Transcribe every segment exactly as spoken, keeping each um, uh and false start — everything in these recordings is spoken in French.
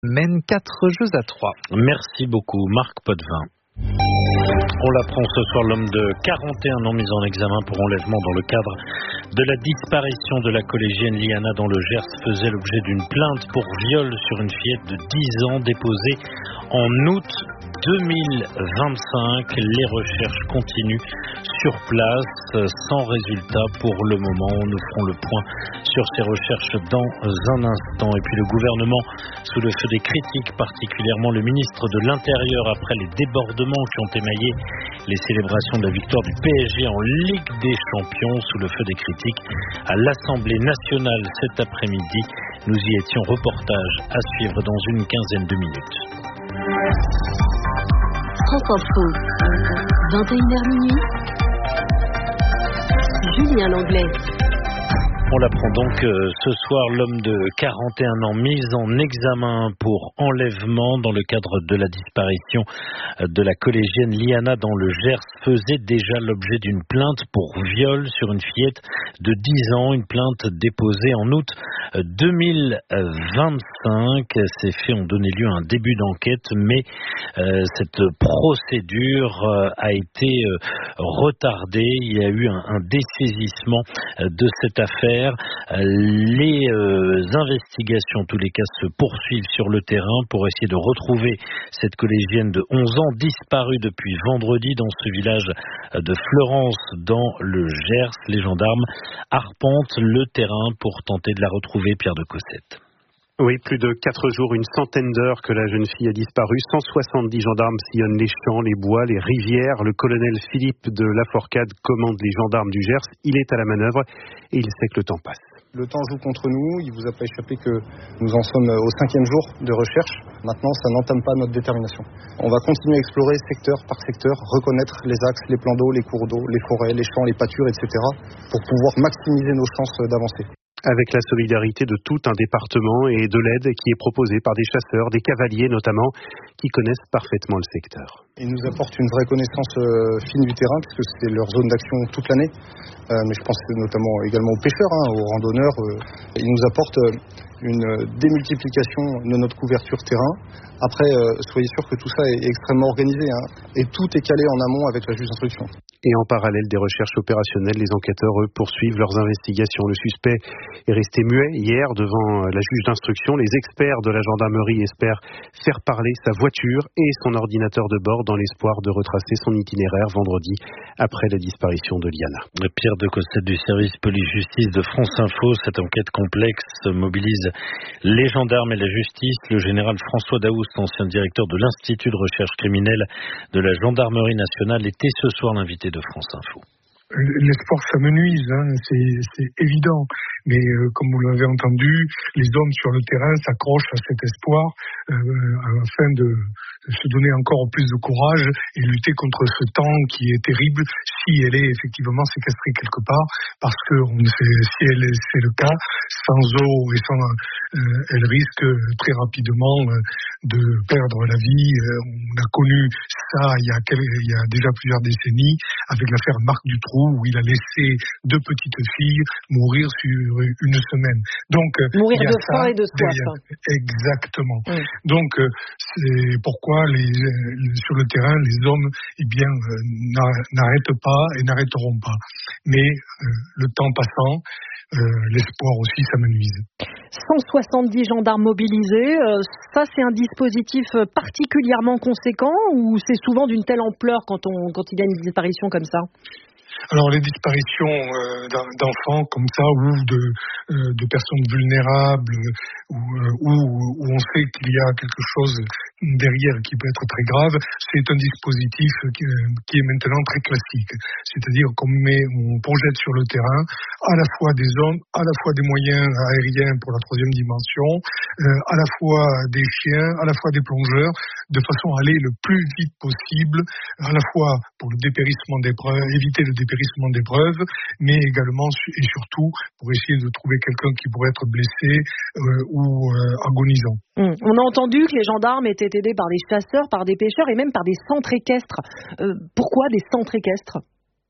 mène quatre jeux à trois. Merci beaucoup, Marc Potvin. On l'apprend ce soir, l'homme de quarante et un ans mis en examen pour enlèvement dans le cadre de la disparition de la collégienne Liana dans le Gers faisait l'objet d'une plainte pour viol sur une fillette de dix ans déposée en août deux mille vingt-cinq. Les recherches continuent sur place sans résultat pour le moment. Nous ferons le point sur ces recherches dans un instant. Et puis le gouvernement sous le feu des critiques, particulièrement le ministre de l'Intérieur après les débordements qui ont émaillé les célébrations de la victoire du P S G en Ligue des Champions, sous le feu des critiques à l'Assemblée nationale cet après-midi. Nous y étions. Reportage à suivre dans une quinzaine de minutes. France Info, vingt et une heures minuit. Julien Langlais. On l'apprend donc euh, ce soir, l'homme de quarante et un ans mis en examen pour enlèvement dans le cadre de la disparition de la collégienne Liana dans le Gers faisait déjà l'objet d'une plainte pour viol sur une fillette de dix ans, une plainte déposée en août deux mille vingt-cinq. Ces faits ont donné lieu à un début d'enquête, mais euh, cette procédure euh, a été euh, retardée. Il y a eu un, un dessaisissement euh, de cette affaire. Les euh, investigations, en tous les cas, se poursuivent sur le terrain pour essayer de retrouver cette collégienne de onze ans disparue depuis vendredi dans ce village de Fleurance dans le Gers. Les gendarmes arpentent le terrain pour tenter de la retrouver, Pierre de Cossette. Oui, plus de quatre jours, une centaine d'heures que la jeune fille a disparu. cent soixante-dix gendarmes sillonnent les champs, les bois, les rivières. Le colonel Philippe de Laforcade commande les gendarmes du Gers. Il est à la manœuvre et il sait que le temps passe. Le temps joue contre nous. Il vous a pas échappé que nous en sommes au cinquième jour de recherche. Maintenant, ça n'entame pas notre détermination. On va continuer à explorer secteur par secteur, reconnaître les axes, les plans d'eau, les cours d'eau, les forêts, les champs, les pâtures, et cetera pour pouvoir maximiser nos chances d'avancer. Avec la solidarité de tout un département et de l'aide qui est proposée par des chasseurs, des cavaliers notamment, qui connaissent parfaitement le secteur. Ils nous apportent une vraie connaissance euh, fine du terrain, puisque c'est leur zone d'action toute l'année. Euh, mais je pense notamment également aux pêcheurs, hein, aux randonneurs. Euh, ils nous apportent euh, une démultiplication de notre couverture terrain. Après, euh, soyez sûr que tout ça est extrêmement organisé, hein, et tout est calé en amont avec la juge d'instruction. Et en parallèle des recherches opérationnelles, les enquêteurs, eux, poursuivent leurs investigations. Le suspect est resté muet hier devant la juge d'instruction. Les experts de la gendarmerie espèrent faire parler sa voiture et son ordinateur de bord dans l'espoir de retracer son itinéraire vendredi après la disparition de Liana. Pierre de Cossette du service police-justice de France Info. Cette enquête complexe mobilise les gendarmes et la justice. Le général François Daoust, ancien directeur de l'Institut de recherche criminelle de la gendarmerie nationale, était ce soir l'invité de France Info. L'espoir s'amenuise, hein, c'est, c'est évident. Mais euh, comme vous l'avez entendu, les hommes sur le terrain s'accrochent à cet espoir euh, afin de, de se donner encore plus de courage et lutter contre ce temps qui est terrible si elle est effectivement séquestrée quelque part, parce que on sait, si elle est, c'est le cas, sans eau et sans, euh, elle risque très rapidement euh, de perdre la vie. Euh, on a connu ça il y a, quel, il y a déjà plusieurs décennies avec l'affaire Marc Dutroux, où il a laissé deux petites filles mourir sur une semaine. Donc, mourir de faim et de soif. Exactement. Oui. Donc, c'est pourquoi les, sur le terrain, les hommes, eh bien, n'arrêtent pas et n'arrêteront pas. Mais euh, le temps passant, euh, l'espoir aussi s'amenuise. cent soixante-dix gendarmes mobilisés, euh, ça c'est un dispositif particulièrement conséquent ou c'est souvent d'une telle ampleur quand, on, quand il y a une disparition comme ça ? Alors les disparitions euh, d'enfants comme ça ou de, euh, de personnes vulnérables ou, euh, où, où on sait qu'il y a quelque chose derrière qui peut être très grave, c'est un dispositif qui, qui est maintenant très classique. C'est-à-dire qu'on met, on projette sur le terrain à la fois des hommes, à la fois des moyens aériens pour la troisième dimension, euh, à la fois des chiens, à la fois des plongeurs, de façon à aller le plus vite possible, à la fois pour le dépérissement des preuves, éviter le dépérissement des preuves, mais également et surtout pour essayer de trouver quelqu'un qui pourrait être blessé euh, ou euh, agonisant. Mmh. On a entendu que les gendarmes étaient aidés par des chasseurs, par des pêcheurs et même par des centres équestres. Euh, pourquoi des centres équestres ?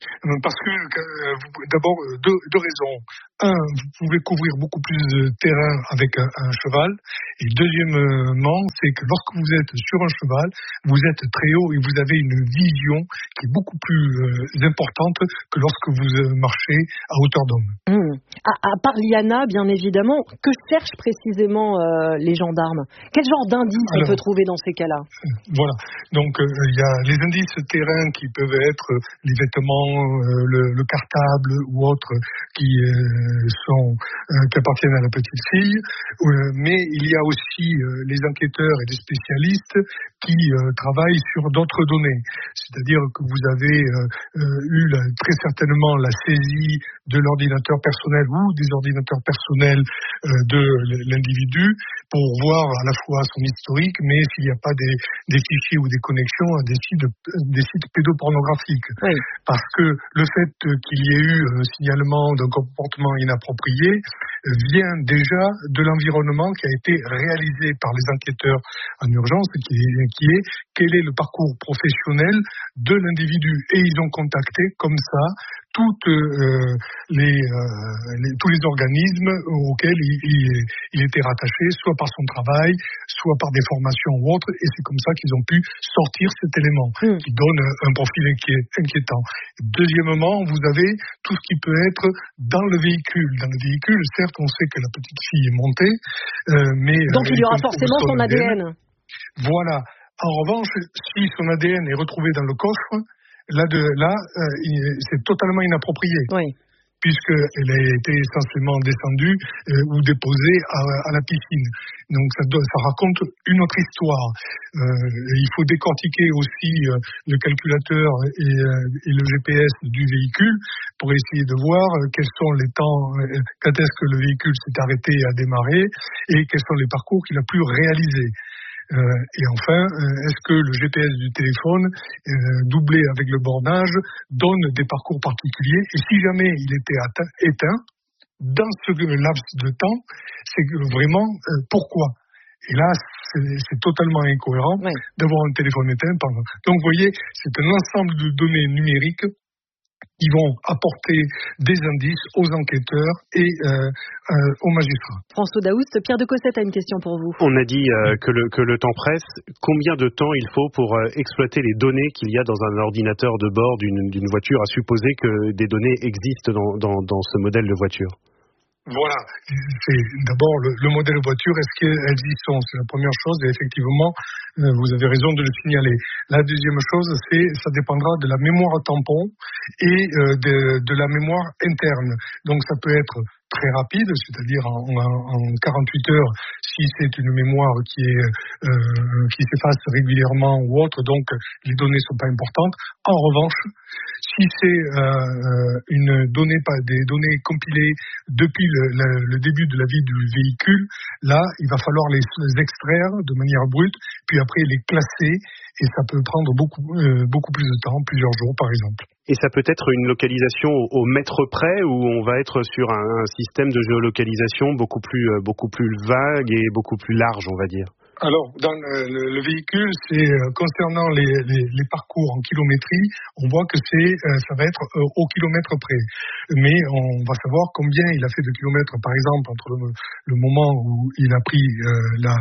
Parce que, euh, d'abord, deux, deux raisons. Un, vous pouvez couvrir beaucoup plus de terrain avec un, un cheval. Et deuxièmement, c'est que lorsque vous êtes sur un cheval, vous êtes très haut et vous avez une vision qui est beaucoup plus euh, importante que lorsque vous euh, marchez à hauteur d'homme. Mmh. À, à part Liana, bien évidemment, que cherchent précisément euh, les gendarmes? Quel genre d'indices on peut trouver dans ces cas-là? Voilà. Donc, il euh, y a les indices terrain qui peuvent être les vêtements, euh, le, le cartable ou autres qui euh, sont euh, qui appartiennent à la petite fille, euh, mais il y a aussi euh, les enquêteurs et les spécialistes qui euh, travaillent sur d'autres données. C'est-à-dire que vous avez euh, euh, eu la, très certainement la saisie de l'ordinateur personnel ou des ordinateurs personnels euh, de l'individu pour voir à la fois son historique, mais s'il n'y a pas des, des fichiers ou des connexions à des sites, des sites pédopornographiques. Oui. Parce que le fait qu'il y ait eu un signalement d'un comportement inapproprié vient déjà de l'environnement qui a été réalisé par les enquêteurs en urgence, qui est, qui est quel est le parcours professionnel de l'individu. Et ils ont contacté comme ça toutes euh, les, euh, les, tous les organismes auxquels il, il, il était rattaché, soit par son travail, soit par des formations ou autres, et c'est comme ça qu'ils ont pu sortir cet élément mmh. qui donne un profil inquiétant. Deuxièmement, vous avez tout ce qui peut être dans le véhicule. Dans le véhicule, certes, on sait que la petite fille est montée, euh, mais... Donc il y aura forcément son A D N. Voilà. En revanche, si son A D N est retrouvé dans le coffre, Là, de, là euh, c'est totalement inapproprié. Oui. Puisqu'elle a été essentiellement descendue euh, ou déposée à, à la piscine. Donc ça, ça raconte une autre histoire. Euh, il faut décortiquer aussi euh, le calculateur et, euh, et le G P S du véhicule pour essayer de voir euh, quels sont les temps, euh, quand est-ce que le véhicule s'est arrêté à démarrer et quels sont les parcours qu'il a pu réaliser. Euh, et enfin, euh, est-ce que le G P S du téléphone, euh, doublé avec le bornage, donne des parcours particuliers? Et si jamais il était atteint, éteint, dans ce laps de temps, c'est vraiment euh, pourquoi? Et là, c'est, c'est totalement incohérent oui. d'avoir un téléphone éteint. Pardon. Donc, vous voyez, c'est un ensemble de données numériques qui vont apporter des indices aux enquêteurs et euh, euh, aux magistrats. François Daoust, Pierre de Cossette a une question pour vous. On a dit euh, que, le, que le temps presse. Combien de temps il faut pour euh, exploiter les données qu'il y a dans un ordinateur de bord d'une, d'une voiture, à supposer que des données existent dans, dans, dans ce modèle de voiture? Voilà, c'est d'abord le, le modèle de voiture, est-ce qu'elles y sont? C'est la première chose, et effectivement, euh, vous avez raison de le signaler. La deuxième chose, c'est ça dépendra de la mémoire tampon et euh, de, de la mémoire interne. Donc ça peut être très rapide, c'est-à-dire en, en, en quarante-huit heures, si c'est une mémoire qui est euh, qui s'efface régulièrement ou autre, donc les données sont pas importantes. En revanche, si c'est euh, une donnée, pas des données compilées depuis le, le, le début de la vie du véhicule, là, il va falloir les, les extraire de manière brute, puis après les classer, et ça peut prendre beaucoup euh, beaucoup plus de temps, plusieurs jours par exemple. Et ça peut être une localisation au, au mètre près, où on va être sur un, un système de géolocalisation beaucoup plus, euh, beaucoup plus vague et beaucoup plus large, on va dire. Alors, dans le, le, le véhicule, c'est euh, concernant les, les, les parcours en kilométrie, on voit que c'est, euh, ça va être euh, au kilomètre près. Mais on va savoir combien il a fait de kilomètres, par exemple, entre le, le moment où il a pris euh, la,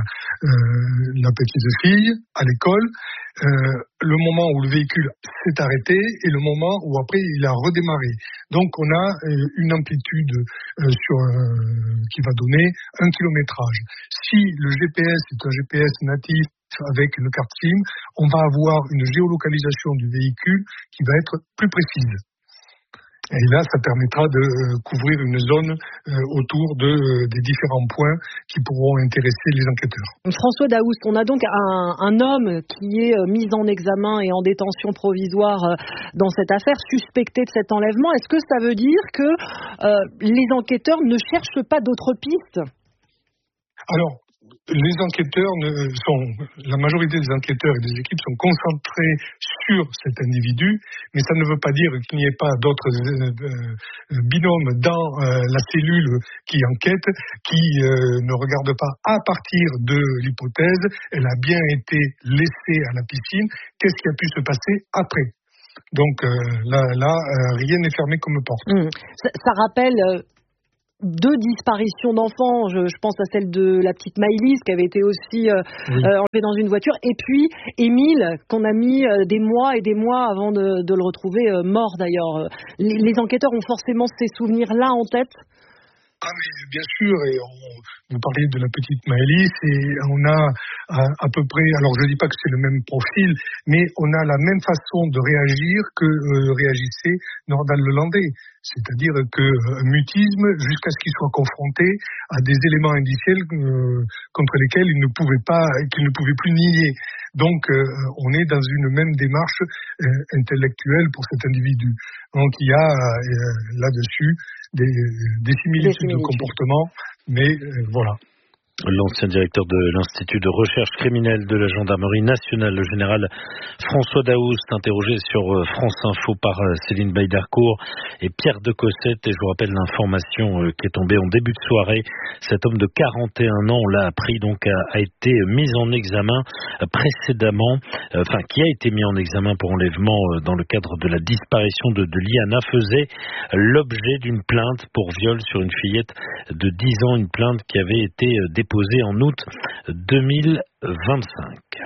euh, la petite fille à l'école, euh, le moment où le véhicule s'est arrêté et le moment où après il a redémarré. Donc on a euh, une amplitude euh, sur, euh, qui va donner un kilométrage. Si le G P S est un G P S natif avec une carte SIM, on va avoir une géolocalisation du véhicule qui va être plus précise. Et là, ça permettra de euh, couvrir une zone euh, autour de, euh, des différents points qui pourront intéresser les enquêteurs. François Daoust, on a donc un, un homme qui est euh, mis en examen et en détention provisoire euh, dans cette affaire, suspecté de cet enlèvement. Est-ce que ça veut dire que euh, les enquêteurs ne cherchent pas d'autres pistes? Alors, les enquêteurs ne sont, la majorité des enquêteurs et des équipes sont concentrés sur cet individu, mais ça ne veut pas dire qu'il n'y ait pas d'autres euh, binômes dans euh, la cellule qui enquête, qui euh, ne regarde pas à partir de l'hypothèse, elle a bien été laissée à la piscine, qu'est-ce qui a pu se passer après? Donc euh, là, là euh, rien n'est fermé comme porte. Mmh. Ça, ça rappelle euh, deux disparitions d'enfants. Je, je pense à celle de la petite Maëlys qui avait été aussi euh, oui. euh, enlevée dans une voiture. Et puis Émile, qu'on a mis euh, des mois et des mois avant de, de le retrouver euh, mort d'ailleurs. Les, les enquêteurs ont forcément ces souvenirs-là en tête. Ah mais bien sûr, et on, vous parliez de la petite Maëlys, et on a à, à peu près, alors je ne dis pas que c'est le même profil, mais on a la même façon de réagir que euh, réagissait Nordal Lelandais. C'est-à-dire que euh, mutisme jusqu'à ce qu'il soit confronté à des éléments indiciels euh, contre lesquels il ne pouvait pas, qu'il ne pouvait plus nier. Donc euh, on est dans une même démarche euh, intellectuelle pour cet individu. Donc il y a euh, là-dessus des, des similitudes de comportement, mais euh, voilà. L'ancien directeur de l'Institut de recherche criminelle de la gendarmerie nationale, le général François Daoust, interrogé sur France Info par Céline Baildarcourt et Pierre de Cossette. Et je vous rappelle l'information qui est tombée en début de soirée. Cet homme de quarante et un ans, on l'a appris, donc a, a été mis en examen précédemment, enfin qui a été mis en examen pour enlèvement dans le cadre de la disparition de, de Liana, faisait l'objet d'une plainte pour viol sur une fillette de dix ans, une plainte qui avait été déposée posé en août deux mille vingt-cinq.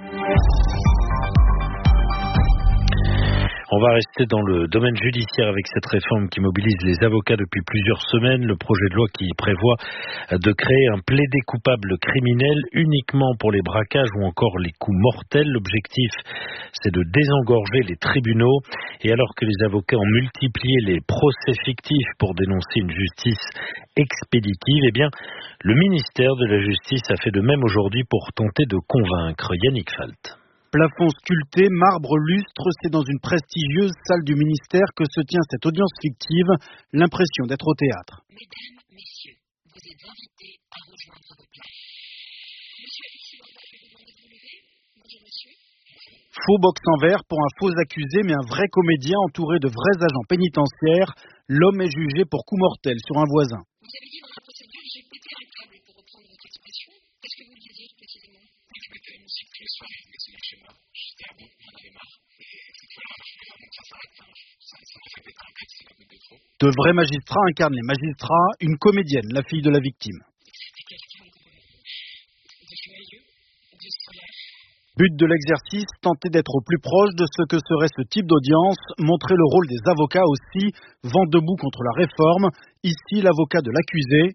On va rester dans le domaine judiciaire avec cette réforme qui mobilise les avocats depuis plusieurs semaines. Le projet de loi qui prévoit de créer un plaidé coupable criminel uniquement pour les braquages ou encore les coups mortels. L'objectif, c'est de désengorger les tribunaux. Et alors que les avocats ont multiplié les procès fictifs pour dénoncer une justice expéditive, eh bien, le ministère de la Justice a fait de même aujourd'hui pour tenter de convaincre. Yannick Falt. Plafond sculpté, marbre lustre, c'est dans une prestigieuse salle du ministère que se tient cette audience fictive, l'impression d'être au théâtre. Mesdames, messieurs, vous êtes invités à rejoindre vos places. Monsieur Alexis, vous demandez de vous lever. Bonjour monsieur. Faux box en verre pour un faux accusé, mais un vrai comédien entouré de vrais agents pénitentiaires. L'homme est jugé pour coup mortel sur un voisin. Vous avez dit dans la procédure, j'ai pété un câble pour reprendre votre expression. Qu'est-ce que vous vouliez dire précisément? J'ai pété la musique tous les soirs, je venais chez moi. J'étais à bout, j'en avais marre. Et effectivement, je voulais vraiment que ça s'arrête. Ça m'a fait péter un câble, c'est la goutte de trop. De vrais magistrats incarnent les magistrats, une comédienne, la fille de la victime. C'était quelqu'un de, de joyeux, de solaire. But de l'exercice, tenter d'être au plus proche de ce que serait ce type d'audience, montrer le rôle des avocats aussi, vent debout contre la réforme. Ici, l'avocat de l'accusé.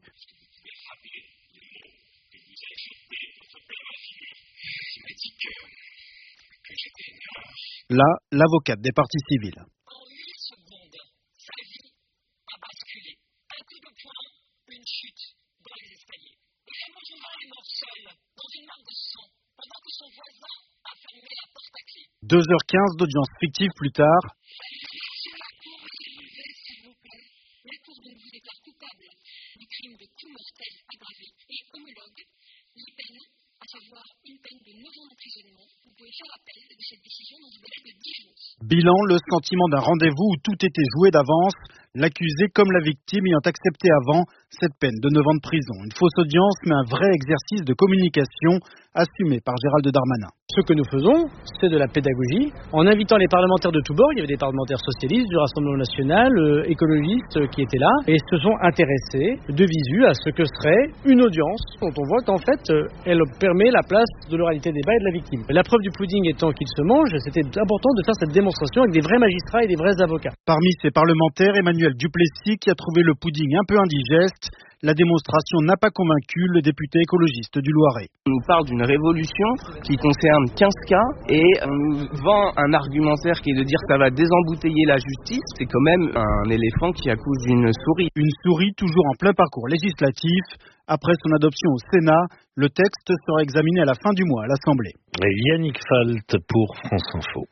Là, l'avocate des parties civiles. En huit secondes, sa vie a basculé. Un coup de poing, une chute dans les escaliers. Et Raymond Jouvin est mort seul, dans une mare de sang, pendant que son voisin a fermé la porte à clé. deux heures quinze d'audience fictive plus tard. Sur la cour, s'il vous plaît, s'il vous plaît. La cour donc vous déclare coupable du crime de coup mortel aggravé et homologue les peines, à savoir une peine de neuf ans d'emprisonnement. Vous pouvez faire appel de cette décision dans un délai de dix jours. Bilan, le sentiment d'un rendez-vous où tout était joué d'avance, l'accusé comme la victime ayant accepté avant cette peine de neuf ans de prison. Une fausse audience, mais un vrai exercice de communication assumé par Gérald Darmanin. Ce que nous faisons, c'est de la pédagogie, en invitant les parlementaires de tous bords. Il y avait des parlementaires socialistes, du Rassemblement national, euh, écologistes euh, qui étaient là, et se sont intéressés de visu à ce que serait une audience dont on voit qu'en fait, euh, elle permet la place de l'oralité des débat et de la victime. La preuve du pudding étant qu'il se mange, c'était important de faire cette démonstration avec des vrais magistrats et des vrais avocats. Parmi ces parlementaires, Emmanuel Duplessis qui a trouvé le pudding un peu indigeste. La démonstration n'a pas convaincu le député écologiste du Loiret. On nous parle d'une révolution qui concerne quinze cas et on nous vend un argumentaire qui est de dire que ça va désembouteiller la justice. C'est quand même un éléphant qui accouche d'une souris. Une souris toujours en plein parcours législatif. Après son adoption au Sénat, le texte sera examiné à la fin du mois à l'Assemblée. Et Yannick Falt pour France Info.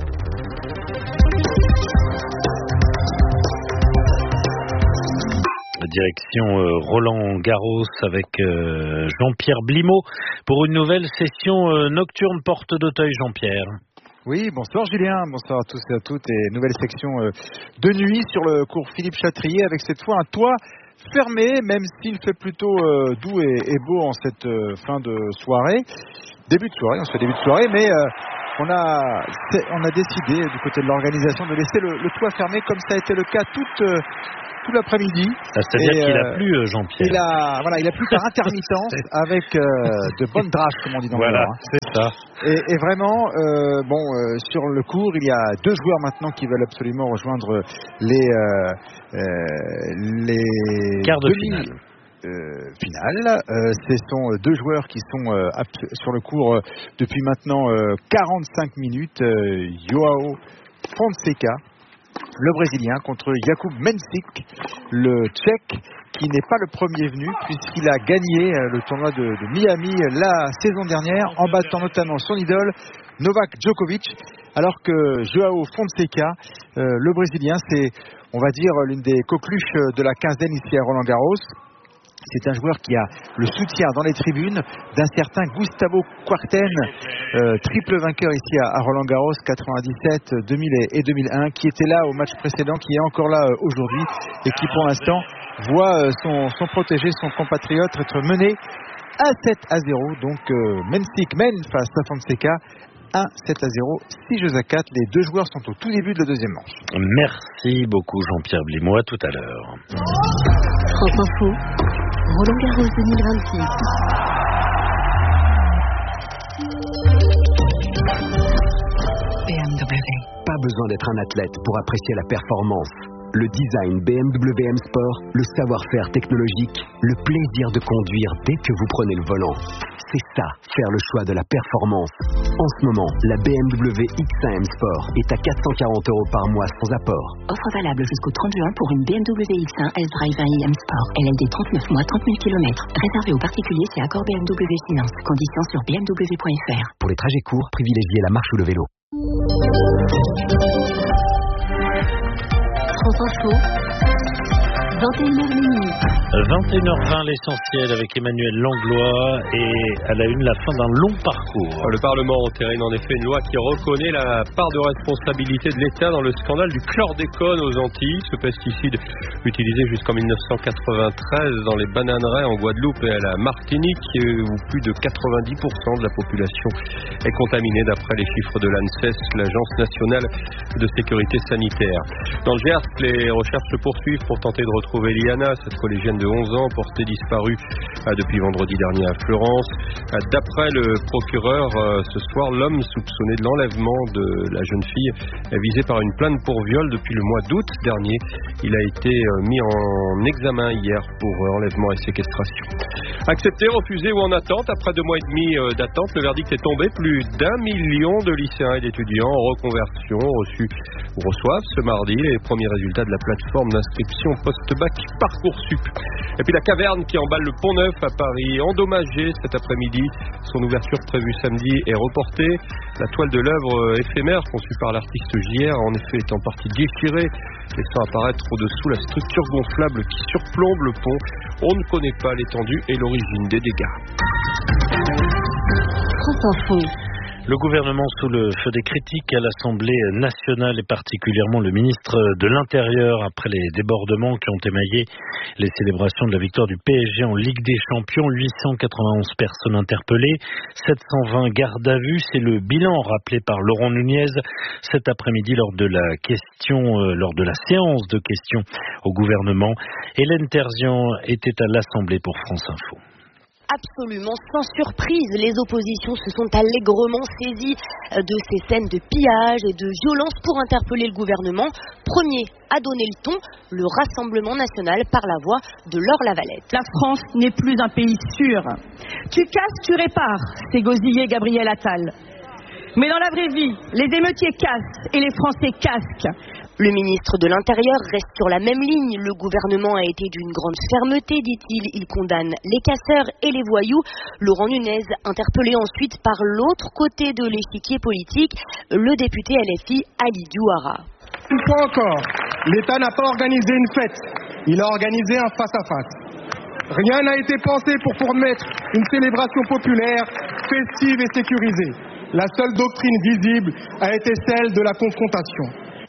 Direction euh, Roland Garros avec euh, Jean-Pierre Blimaud pour une nouvelle session euh, nocturne porte d'Auteuil. Jean-Pierre. Oui, bonsoir Julien, bonsoir à tous et à toutes, et nouvelle section euh, de nuit sur le cours Philippe Chatrier avec cette fois un toit fermé, même s'il fait plutôt euh, doux et, et beau en cette euh, fin de soirée, début de soirée, on se fait début de soirée, mais euh, on a, on a décidé du côté de l'organisation de laisser le, le toit fermé comme ça a été le cas toute, euh, tout l'après-midi. C'est-à-dire qu'il a plu, Jean-Pierre. Il a, voilà, il a plu par intermittence avec euh, de bonnes draches, comme on dit dans le Voilà, Nord, hein. c'est ça. Et, et vraiment, euh, bon, euh, sur le court, il y a deux joueurs maintenant qui veulent absolument rejoindre les euh, euh, les quarts de demi, finale. Euh, finale. Euh, ce sont deux joueurs qui sont euh, sur le court euh, depuis maintenant euh, quarante-cinq minutes. Euh, Joao Fonseca, le Brésilien, contre Jakub Mensik, le Tchèque, qui n'est pas le premier venu puisqu'il a gagné euh, le tournoi de, de Miami la saison dernière en battant notamment son idole Novak Djokovic, alors que Joao Fonseca, euh, le Brésilien, c'est, on va dire, l'une des coqueluches de la quinzaine ici à Roland-Garros. C'est un joueur qui a le soutien dans les tribunes d'un certain Gustavo Kuerten, euh, triple vainqueur ici à, à Roland-Garros quatre-vingt-dix-sept, deux mille et deux mille un, qui était là au match précédent, qui est encore là euh, aujourd'hui et qui pour l'instant voit euh, son, son protégé, son compatriote être mené un sept à zéro. Donc euh, Mensik mène face à Fonseca un sept à zéro, six jeux à quatre. Les deux joueurs sont au tout début de la deuxième manche. Merci beaucoup Jean-Pierre Blimois, à tout à l'heure. France Info, Roland Garros deux mille vingt-six. B M W. Pas besoin d'être un athlète pour apprécier la performance. Le design B M W M Sport, le savoir-faire technologique, le plaisir de conduire dès que vous prenez le volant. C'est ça, faire le choix de la performance. En ce moment, la B M W X un M Sport est à quatre cent quarante euros par mois sans apport. Offre valable jusqu'au trente juin pour une B M W X un S-Drive un i M Sport. L L D trente-neuf mois, trente mille kilomètres. Réservé aux particuliers chez Accor B M W Finance. Conditions sur b m w point f r. Pour les trajets courts, privilégiez la marche ou le vélo. France Info, vingt et une heures minuit. vingt et une heures vingt, l'essentiel avec Emmanuel Langlois et à la une, la fin d'un long parcours. Le Parlement entérine en effet une loi qui reconnaît la part de responsabilité de l'État dans le scandale du chlordécone aux Antilles, ce pesticide utilisé jusqu'en mille neuf cent quatre-vingt-treize dans les bananeraies en Guadeloupe et à la Martinique, où plus de quatre-vingt-dix pour cent de la population est contaminée d'après les chiffres de l'ANSES, l'Agence nationale de sécurité sanitaire. Dans le Gers, les recherches se poursuivent pour tenter de retrouver Liana, cette collégienne de onze ans portée disparue depuis vendredi dernier à Fleurance. D'après le procureur, ce soir, l'homme soupçonné de l'enlèvement de la jeune fille est visé par une plainte pour viol depuis le mois d'août dernier. Il a été mis en examen hier pour enlèvement et séquestration. Accepté, refusé ou en attente, après deux mois et demi d'attente, le verdict est tombé. Plus d'un million de lycéens et d'étudiants en reconversion reçus ou reçoivent ce mardi les premiers résultats de la plateforme d'inscription post-bac Parcoursup. Et puis la caverne qui emballe le Pont-Neuf à Paris, endommagée cet après-midi. Son ouverture prévue samedi est reportée. La toile de l'œuvre éphémère conçue par l'artiste J R en effet est en partie déchirée, laissant apparaître au-dessous la structure gonflable qui surplombe le pont. On ne connaît pas l'étendue et l'origine des dégâts. France Info. Le gouvernement sous le feu des critiques à l'Assemblée nationale et particulièrement le ministre de l'Intérieur après les débordements qui ont émaillé les célébrations de la victoire du P S G en Ligue des Champions. huit cent quatre-vingt-onze personnes interpellées, sept cent vingt gardes à vue. C'est le bilan rappelé par Laurent Nunez cet après-midi lors de la question, euh, lors de la séance de questions au gouvernement. Hélène Terzian était à l'Assemblée pour France Info. Absolument sans surprise, les oppositions se sont allègrement saisies de ces scènes de pillage et de violence pour interpeller le gouvernement. Premier à donner le ton, le Rassemblement national par la voix de Laure Lavalette. La France n'est plus un pays sûr. Tu casses, tu répares, c'est gosillé Gabriel Attal. Mais dans la vraie vie, les émeutiers cassent et les Français casquent. Le ministre de l'Intérieur reste sur la même ligne. Le gouvernement a été d'une grande fermeté, dit-il. Il condamne les casseurs et les voyous. Laurent Nunez, interpellé ensuite par l'autre côté de l'échiquier politique, le député L F I Ali Douara. Une fois encore, l'État n'a pas organisé une fête. Il a organisé un face-à-face. Rien n'a été pensé pour permettre une célébration populaire, festive et sécurisée. La seule doctrine visible a été celle de la confrontation.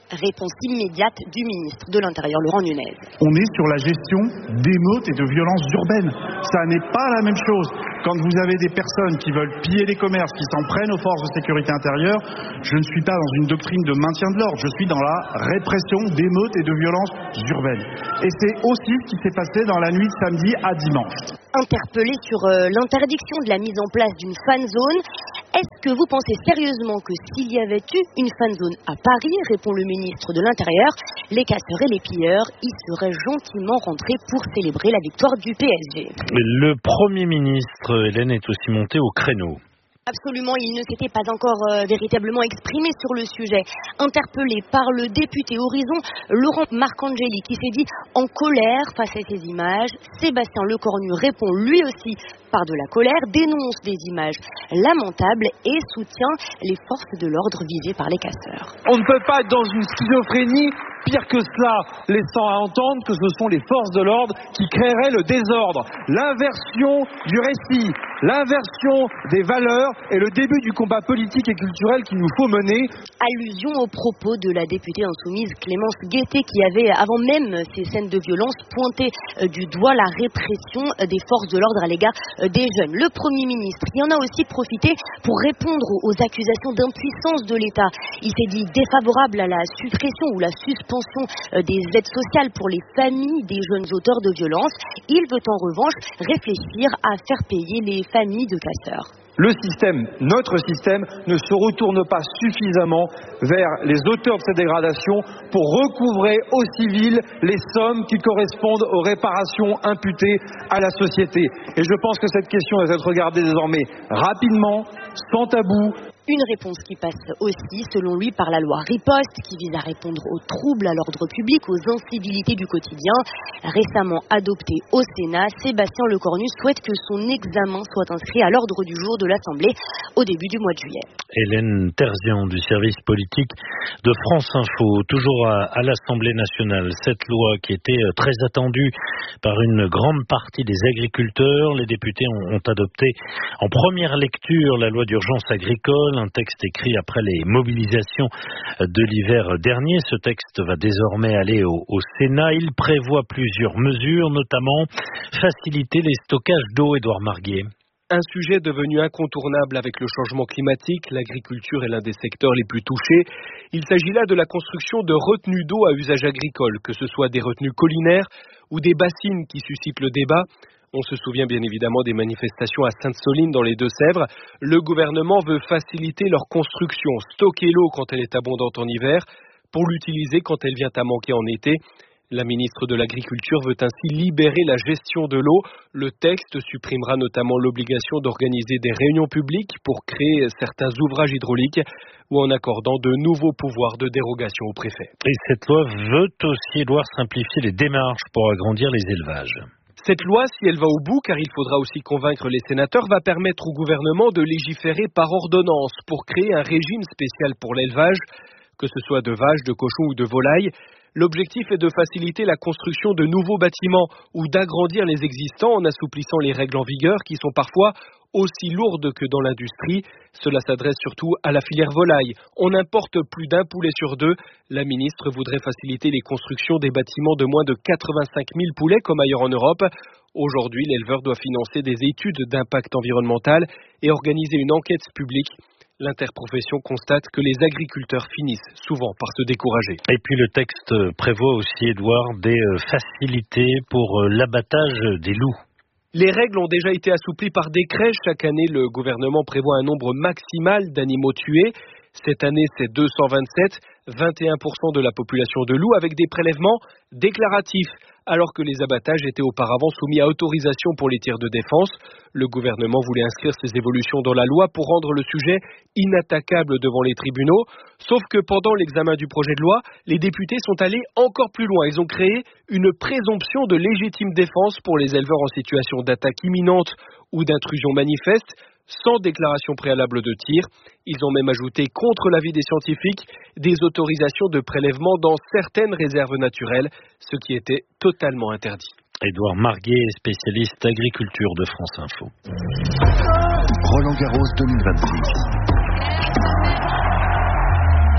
Réponse immédiate du ministre de l'Intérieur, Laurent Nunez. On est sur la gestion d'émeutes et de violences urbaines. Ça n'est pas la même chose. Quand vous avez des personnes qui veulent piller les commerces, qui s'en prennent aux forces de sécurité intérieure, je ne suis pas dans une doctrine de maintien de l'ordre, je suis dans la répression d'émeutes et de violences urbaines. Et c'est aussi ce qui s'est passé dans la nuit de samedi à dimanche. Interpellé sur euh, l'interdiction de la mise en place d'une fan zone, est-ce que vous pensez sérieusement que s'il y avait eu une fan zone à Paris, répond le ministre de l'Intérieur, les casseurs et les pilleurs y seraient gentiment rentrés pour célébrer la victoire du P S G? Le Premier ministre, Hélène, est aussi monté au créneau. Absolument, il ne s'était pas encore euh, véritablement exprimé sur le sujet. Interpellé par le député Horizon, Laurent Marcangeli, qui s'est dit en colère face à ces images, Sébastien Lecornu répond lui aussi par de la colère, dénonce des images lamentables et soutient les forces de l'ordre visées par les casseurs. On ne peut pas être dans une schizophrénie. Pire que cela, laissant à entendre que ce sont les forces de l'ordre qui créeraient le désordre. L'inversion du récit, l'inversion des valeurs est le début du combat politique et culturel qu'il nous faut mener. Allusion aux propos de la députée insoumise Clémence Guettet qui avait, avant même ces scènes de violence, pointé du doigt la répression des forces de l'ordre à l'égard des jeunes. Le Premier ministre y en a aussi profité pour répondre aux accusations d'impuissance de l'État. Il s'est dit défavorable à la suppression ou la suspension des aides sociales pour les familles des jeunes auteurs de violences. Il veut en revanche réfléchir à faire payer les familles de casseurs. Le système, notre système, ne se retourne pas suffisamment vers les auteurs de ces dégradations pour recouvrer aux civils les sommes qui correspondent aux réparations imputées à la société. Et je pense que cette question doit être regardée désormais rapidement, sans tabou. Une réponse qui passe aussi, selon lui, par la loi Riposte, qui vise à répondre aux troubles à l'ordre public, aux incivilités du quotidien. Récemment adoptée au Sénat, Sébastien Lecornu souhaite que son examen soit inscrit à l'ordre du jour de l'Assemblée au début du mois de juillet. Hélène Terzian du service politique de France Info, toujours à, à l'Assemblée nationale. Cette loi qui était très attendue par une grande partie des agriculteurs, les députés ont, ont adopté en première lecture la loi d'urgence agricole, un texte écrit après les mobilisations de l'hiver dernier. Ce texte va désormais aller au, au Sénat. Il prévoit plusieurs mesures, notamment faciliter les stockages d'eau. Édouard Marguet. Un sujet devenu incontournable avec le changement climatique, l'agriculture est l'un des secteurs les plus touchés. Il s'agit là de la construction de retenues d'eau à usage agricole, que ce soit des retenues collinaires ou des bassines qui suscitent le débat. On se souvient bien évidemment des manifestations à Sainte-Soline dans les Deux-Sèvres. Le gouvernement veut faciliter leur construction, stocker l'eau quand elle est abondante en hiver, pour l'utiliser quand elle vient à manquer en été. La ministre de l'Agriculture veut ainsi libérer la gestion de l'eau. Le texte supprimera notamment l'obligation d'organiser des réunions publiques pour créer certains ouvrages hydrauliques ou en accordant de nouveaux pouvoirs de dérogation au préfet. Et cette loi veut aussi, Édouard, simplifier les démarches pour agrandir les élevages. Cette loi, si elle va au bout, car il faudra aussi convaincre les sénateurs, va permettre au gouvernement de légiférer par ordonnance pour créer un régime spécial pour l'élevage, que ce soit de vaches, de cochons ou de volailles. L'objectif est de faciliter la construction de nouveaux bâtiments ou d'agrandir les existants en assouplissant les règles en vigueur qui sont parfois aussi lourdes que dans l'industrie. Cela s'adresse surtout à la filière volaille. On importe plus d'un poulet sur deux. La ministre voudrait faciliter les constructions des bâtiments de moins de quatre-vingt-cinq mille poulets comme ailleurs en Europe. Aujourd'hui, l'éleveur doit financer des études d'impact environnemental et organiser une enquête publique. L'interprofession constate que les agriculteurs finissent souvent par se décourager. Et puis le texte prévoit aussi, Édouard, des facilités pour l'abattage des loups. Les règles ont déjà été assouplies par décret. Chaque année, le gouvernement prévoit un nombre maximal d'animaux tués. Cette année, c'est deux cent vingt-sept, vingt et un pour cent de la population de loups, avec des prélèvements déclaratifs, alors que les abattages étaient auparavant soumis à autorisation pour les tirs de défense. Le gouvernement voulait inscrire ces évolutions dans la loi pour rendre le sujet inattaquable devant les tribunaux. Sauf que pendant l'examen du projet de loi, les députés sont allés encore plus loin. Ils ont créé une présomption de légitime défense pour les éleveurs en situation d'attaque imminente ou d'intrusion manifeste, sans déclaration préalable de tir. Ils ont même ajouté, contre l'avis des scientifiques, des autorisations de prélèvement dans certaines réserves naturelles, ce qui était totalement interdit. Édouard Marguet, spécialiste agriculture de France Info. Roland Garros deux mille vingt-six.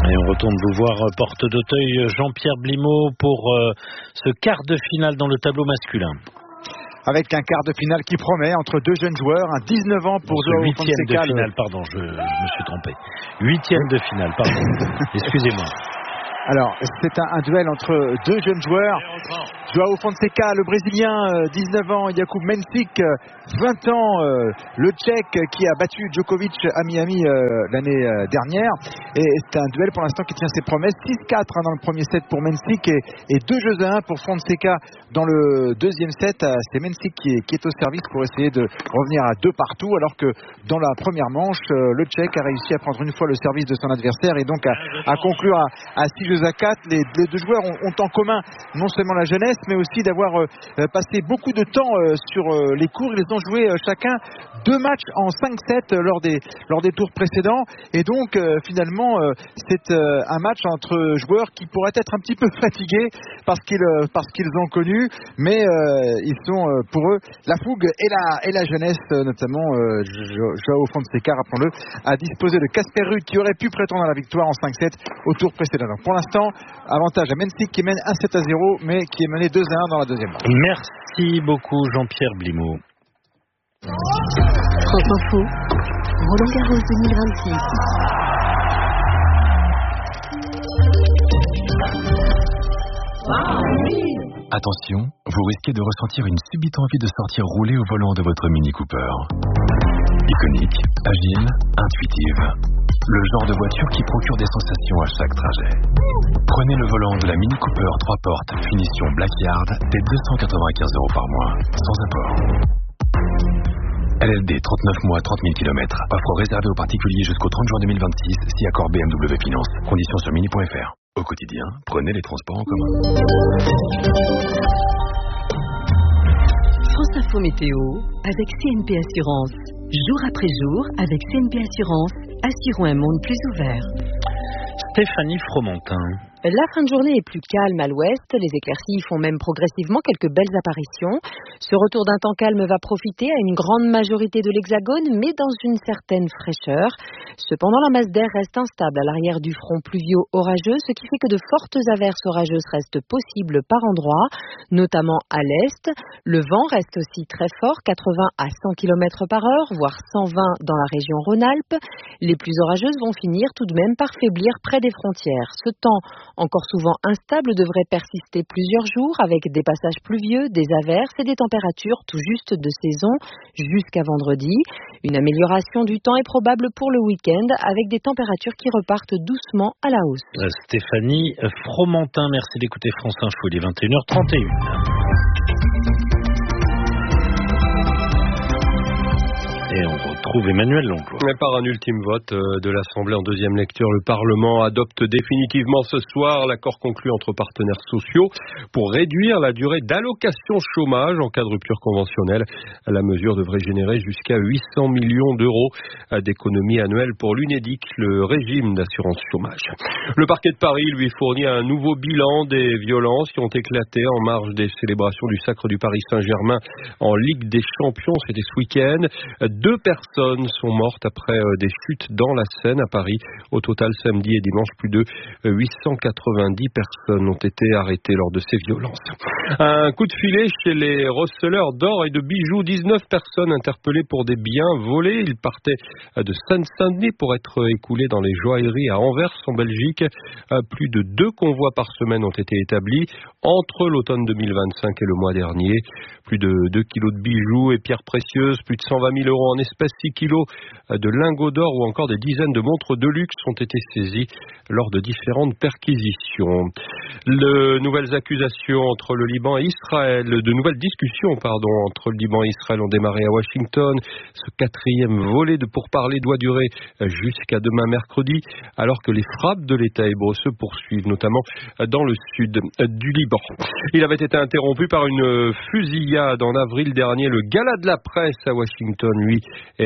Et on retourne vous voir, porte d'Auteuil, Jean-Pierre Blimaud, pour euh, ce quart de finale dans le tableau masculin. Avec un quart de finale qui promet entre deux jeunes joueurs, un dix-neuf ans pour Joao Fonseca. Huitième de finale, pardon, je, je me suis trompé. Huitième de finale, pardon. Excusez-moi. Alors, c'est un, un duel entre deux jeunes joueurs. Joao Fonseca, le Brésilien, dix-neuf ans, Jakub Mensik, vingt ans, le Tchèque qui a battu Djokovic à Miami l'année dernière. Et c'est un duel pour l'instant qui tient ses promesses. six quatre dans le premier set pour Mensik et, et deux jeux à un pour Fonseca dans le deuxième set. C'est Mensik qui est, qui est au service pour essayer de revenir à deux partout, alors que dans la première manche, le Tchèque a réussi à prendre une fois le service de son adversaire et donc à, à conclure à, à six jeux à quatre. Les, les deux joueurs ont, ont en commun non seulement la jeunesse, mais aussi d'avoir euh, passé beaucoup de temps euh, sur euh, les cours. Ils ont joué euh, chacun deux matchs en cinq sept euh, lors, des, lors des tours précédents. Et donc, euh, finalement, euh, c'est euh, un match entre joueurs qui pourraient être un petit peu fatigués parce qu'ils, euh, parce qu'ils ont connu. Mais euh, ils sont, euh, pour eux, la fougue et la, et la jeunesse, euh, notamment euh, Joao Fonseca, rappelons-le, a disposé de Casper Ruud qui aurait pu prétendre à la victoire en cinq sept au tour précédent. Donc, pour l'instant, avantage à Mensik qui mène un sept à zéro, mais qui est mené deux à un dans la deuxième manche. Merci beaucoup Jean-Pierre Blimaud. France Info, Roland Garros deux mille vingt-six. Attention, vous risquez de ressentir une subite envie de sortir rouler au volant de votre Mini Cooper. Iconique, agile, intuitive. Le genre de voiture qui procure des sensations à chaque trajet. Prenez le volant de la Mini Cooper trois portes, finition Blackyard, dès deux cent quatre-vingt-quinze euros par mois, sans apport. L L D trente-neuf mois, trente mille kilomètres. Offre réservée aux particuliers jusqu'au trente juin deux mille vingt-six, si accord B M W Finance. Conditions sur mini point F R. Au quotidien, prenez les transports en commun. France Info Météo avec C N P Assurance. Jour après jour, avec C N P Assurance, assurons un monde plus ouvert. Stéphanie Fromentin. La fin de journée est plus calme à l'ouest. Les éclaircies font même progressivement quelques belles apparitions. Ce retour d'un temps calme va profiter à une grande majorité de l'Hexagone, mais dans une certaine fraîcheur. Cependant, la masse d'air reste instable à l'arrière du front pluvio-orageux, ce qui fait que de fortes averses orageuses restent possibles par endroits, notamment à l'est. Le vent reste aussi très fort, quatre-vingts à cent kilomètres par heure, voire cent vingt dans la région Rhône-Alpes. Les plus orageuses vont finir tout de même par faiblir près des frontières. Ce temps, encore souvent instable, devrait persister plusieurs jours avec des passages pluvieux, des averses et des températures tout juste de saison jusqu'à vendredi. Une amélioration du temps est probable pour le week-end avec des températures qui repartent doucement à la hausse. Stéphanie Fromentin, merci d'écouter France Info, il est vingt et une heures trente et une. Et on retrouve Emmanuel Langlois. Mais par un ultime vote de l'Assemblée en deuxième lecture, le Parlement adopte définitivement ce soir l'accord conclu entre partenaires sociaux pour réduire la durée d'allocation chômage en cas de rupture conventionnelle. La mesure devrait générer jusqu'à huit cents millions d'euros d'économies annuelles pour l'UNEDIC, le régime d'assurance chômage. Le parquet de Paris lui fournit un nouveau bilan des violences qui ont éclaté en marge des célébrations du sacre du Paris Saint-Germain en Ligue des Champions. C'était ce week-end. Deux personnes sont mortes après des chutes dans la Seine à Paris. Au total, samedi et dimanche, plus de huit cent quatre-vingt-dix personnes ont été arrêtées lors de ces violences. Un coup de filet chez les receleurs d'or et de bijoux. dix-neuf personnes interpellées pour des biens volés. Ils partaient de Seine-Saint-Denis pour être écoulés dans les joailleries à Anvers, en Belgique. Plus de deux convois par semaine ont été établis entre l'automne deux mille vingt-cinq et le mois dernier. Plus de deux kilos de bijoux et pierres précieuses, plus de cent vingt mille euros en espèces, six kilos de lingots d'or ou encore des dizaines de montres de luxe ont été saisies lors de différentes perquisitions. De nouvelles accusations entre le Liban et Israël, de nouvelles discussions pardon, entre le Liban et Israël ont démarré à Washington. Ce quatrième volet de pourparlers doit durer jusqu'à demain mercredi, alors que les frappes de l'État hébreu se poursuivent, notamment dans le sud du Liban. Il avait été interrompu par une fusillade en avril dernier. Le gala de la presse à Washington, lui, est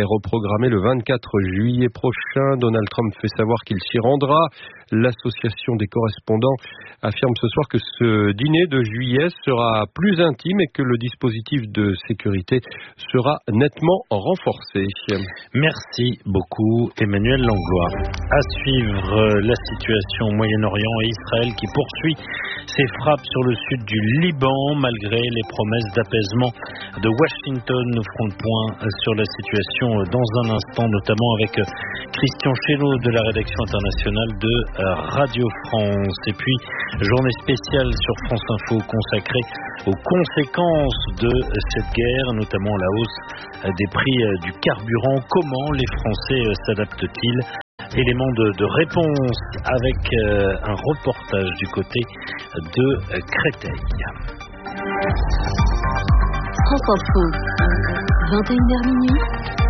reprogrammée le vingt-quatre juillet prochain. Donald Trump fait savoir qu'il s'y rendra. L'association des correspondants affirme ce soir que ce dîner de juillet sera plus intime et que le dispositif de sécurité sera nettement renforcé. Merci beaucoup Emmanuel Langlois. À suivre la situation au Moyen-Orient et Israël qui poursuit ses frappes sur le sud du Liban malgré les promesses d'apaisement de Washington. Nous ferons le point sur la situation dans un instant, notamment avec Christian Chéneau de la rédaction internationale de Radio France. Et puis, journée spéciale sur France Info consacrée aux conséquences de cette guerre, notamment la hausse des prix du carburant. Comment les Français s'adaptent-ils ? Élément de, de réponse avec euh, un reportage du côté de Créteil. France Info, vingt et une heures minuit.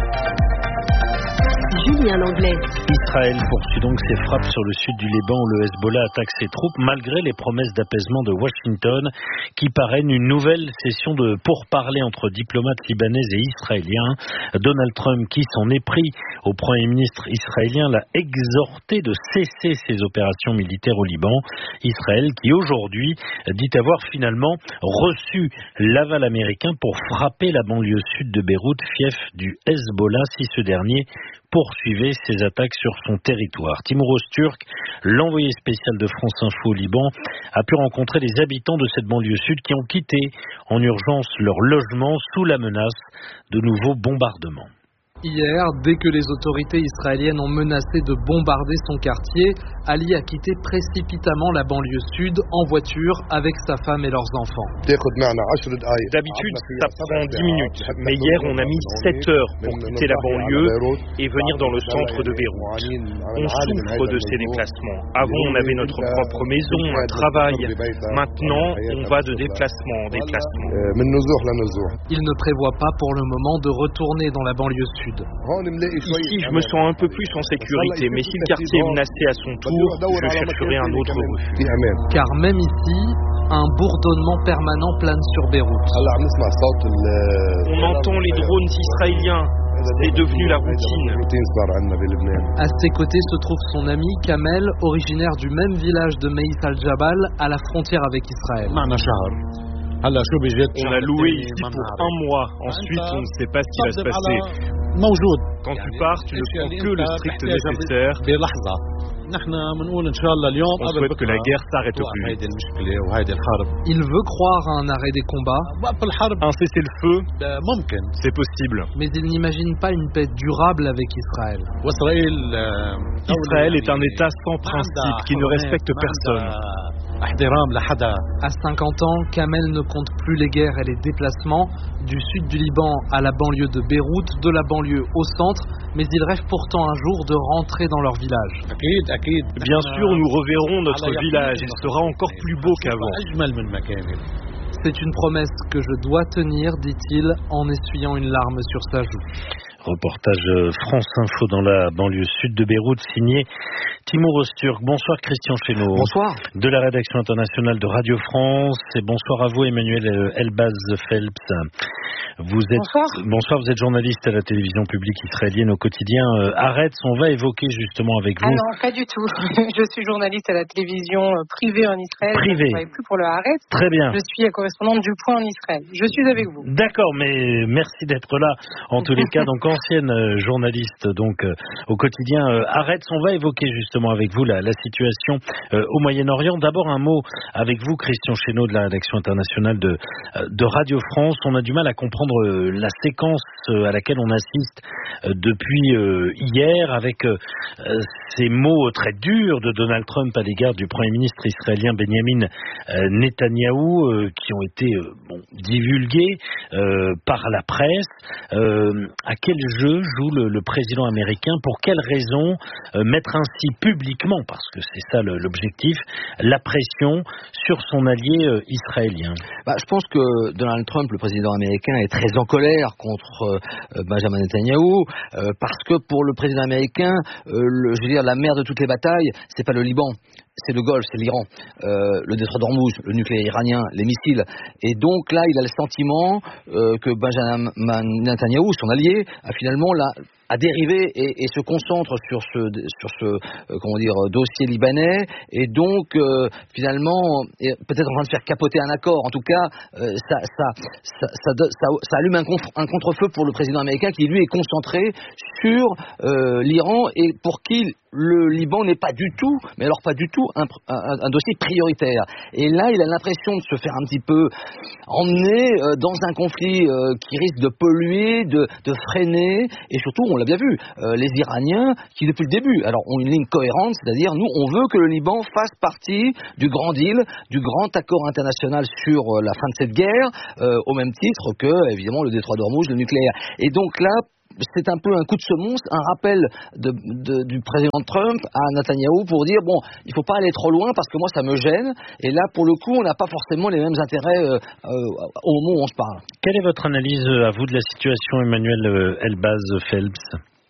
Julien Langlais. Israël poursuit donc ses frappes sur le sud du Liban où le Hezbollah attaque ses troupes malgré les promesses d'apaisement de Washington qui parrainent une nouvelle session de pourparlers entre diplomates libanais et israéliens. Donald Trump, qui s'en est pris au Premier ministre israélien, l'a exhorté de cesser ses opérations militaires au Liban. Israël qui aujourd'hui dit avoir finalement reçu l'aval américain pour frapper la banlieue sud de Beyrouth, fief du Hezbollah, si ce dernier poursuivait ses attaques sur son territoire. Timur Öztürk, l'envoyé spécial de France Info au Liban, a pu rencontrer les habitants de cette banlieue sud qui ont quitté en urgence leur logement sous la menace de nouveaux bombardements. Hier, dès que les autorités israéliennes ont menacé de bombarder son quartier, Ali a quitté précipitamment la banlieue sud en voiture avec sa femme et leurs enfants. D'habitude, ça prend dix minutes, mais hier on a mis sept heures pour quitter la banlieue et venir dans le centre de Beyrouth. On souffre de ces déplacements. Avant, on avait notre propre maison, un travail. Maintenant, on va de déplacement en déplacement. Il ne prévoit pas pour le moment de retourner dans la banlieue sud. Ici, je me sens un peu plus en sécurité, mais si le quartier est menacé à son tour, je chercherai un autre refuge. Car même ici, un bourdonnement permanent plane sur Beyrouth. On entend les drones israéliens. C'est devenu la routine. À ses côtés se trouve son ami Kamel, originaire du même village de Meïs al-Jabal, à la frontière avec Israël. On a loué ici pour un mois. Ensuite, on ne sait pas ce qui va se passer. Quand tu pars, tu ne prends que le strict nécessaire. On souhaite que la guerre s'arrête au plus vite. Il veut croire à un arrêt des combats. Un cessez-le-feu, c'est possible. Mais il n'imagine pas une paix durable avec Israël. Israël est un État sans principe qui ne respecte personne. À cinquante ans, Kamel ne compte plus les guerres et les déplacements du sud du Liban à la banlieue de Beyrouth, de la banlieue au centre, mais il rêve pourtant un jour de rentrer dans leur village. Bien sûr, nous reverrons notre village, il sera encore plus beau qu'avant. C'est une promesse que je dois tenir, dit-il en essuyant une larme sur sa joue. Reportage France Info dans la banlieue sud de Beyrouth, signé Timur Öztürk. Bonsoir Christian Chéneau. Bonsoir. De la rédaction internationale de Radio France. Et bonsoir à vous Emmanuel Elbaz Phelps. Vous êtes, bonsoir. Bonsoir, vous êtes journaliste à la télévision publique israélienne au quotidien. Euh, Arrête, on va évoquer justement avec vous. Ah non, pas du tout. Je suis journaliste à la télévision privée en Israël. Privée. Je ne travaille plus pour le Arrête. Très bien. Je suis correspondante du Point en Israël. Je suis avec vous. D'accord, mais merci d'être là. En tous les cas, donc ancienne journaliste donc euh, au quotidien euh, Arrête, on va évoquer justement avec vous la, la situation euh, au Moyen-Orient. D'abord un mot avec vous, Christian Chéneau de la rédaction internationale de, euh, de Radio France. On a du mal à comprendre euh, la séquence euh, à laquelle on assiste euh, depuis euh, hier avec euh, ces mots très durs de Donald Trump à l'égard du Premier ministre israélien Benjamin euh, Netanyahou euh, qui ont été euh, bon, divulgués euh, par la presse. Euh, à quel jeu joue le, le président américain? Pour quelles raisons euh, mettre ainsi publiquement, parce que c'est ça le, l'objectif, la pression sur son allié euh, israélien? Bah, je pense que Donald Trump, le président américain, est très en colère contre euh, Benjamin Netanyahou, euh, parce que pour le président américain, euh, le, je veux dire, la mère de toutes les batailles, c'est pas le Liban. c'est le Golfe, c'est l'Iran, euh, le détroit d'Ormuz, le nucléaire iranien, les missiles. Et donc là, il a le sentiment euh, que Benjamin Netanyahou, son allié, a finalement là a dérivé et, et se concentre sur ce sur ce euh, comment dire dossier libanais et donc euh, finalement est peut-être en train de faire capoter un accord. En tout cas, euh, ça, ça, ça, ça, ça, ça allume un, contre, un contre-feu pour le président américain qui lui est concentré sur euh, l'Iran et pour qui le Liban n'est pas du tout, mais alors pas du tout, un, un, un dossier prioritaire. Et là, il a l'impression de se faire un petit peu emmener euh, dans un conflit euh, qui risque de polluer, de, de freiner, et surtout, on l'a bien vu, euh, les Iraniens qui depuis le début, alors ont une ligne cohérente, c'est-à-dire nous, on veut que le Liban fasse partie du grand deal, du grand accord international sur euh, la fin de cette guerre, euh, au même titre que, évidemment, le détroit d'Ormuz, le nucléaire. Et donc là, c'est un peu un coup de semonce, un rappel de, de, du président Trump à Netanyahou pour dire bon, il ne faut pas aller trop loin parce que moi ça me gêne. Et là, pour le coup, on n'a pas forcément les mêmes intérêts euh, euh, au moment où on se parle. Quelle est votre analyse à vous de la situation, Emmanuel Elbaz Phelps?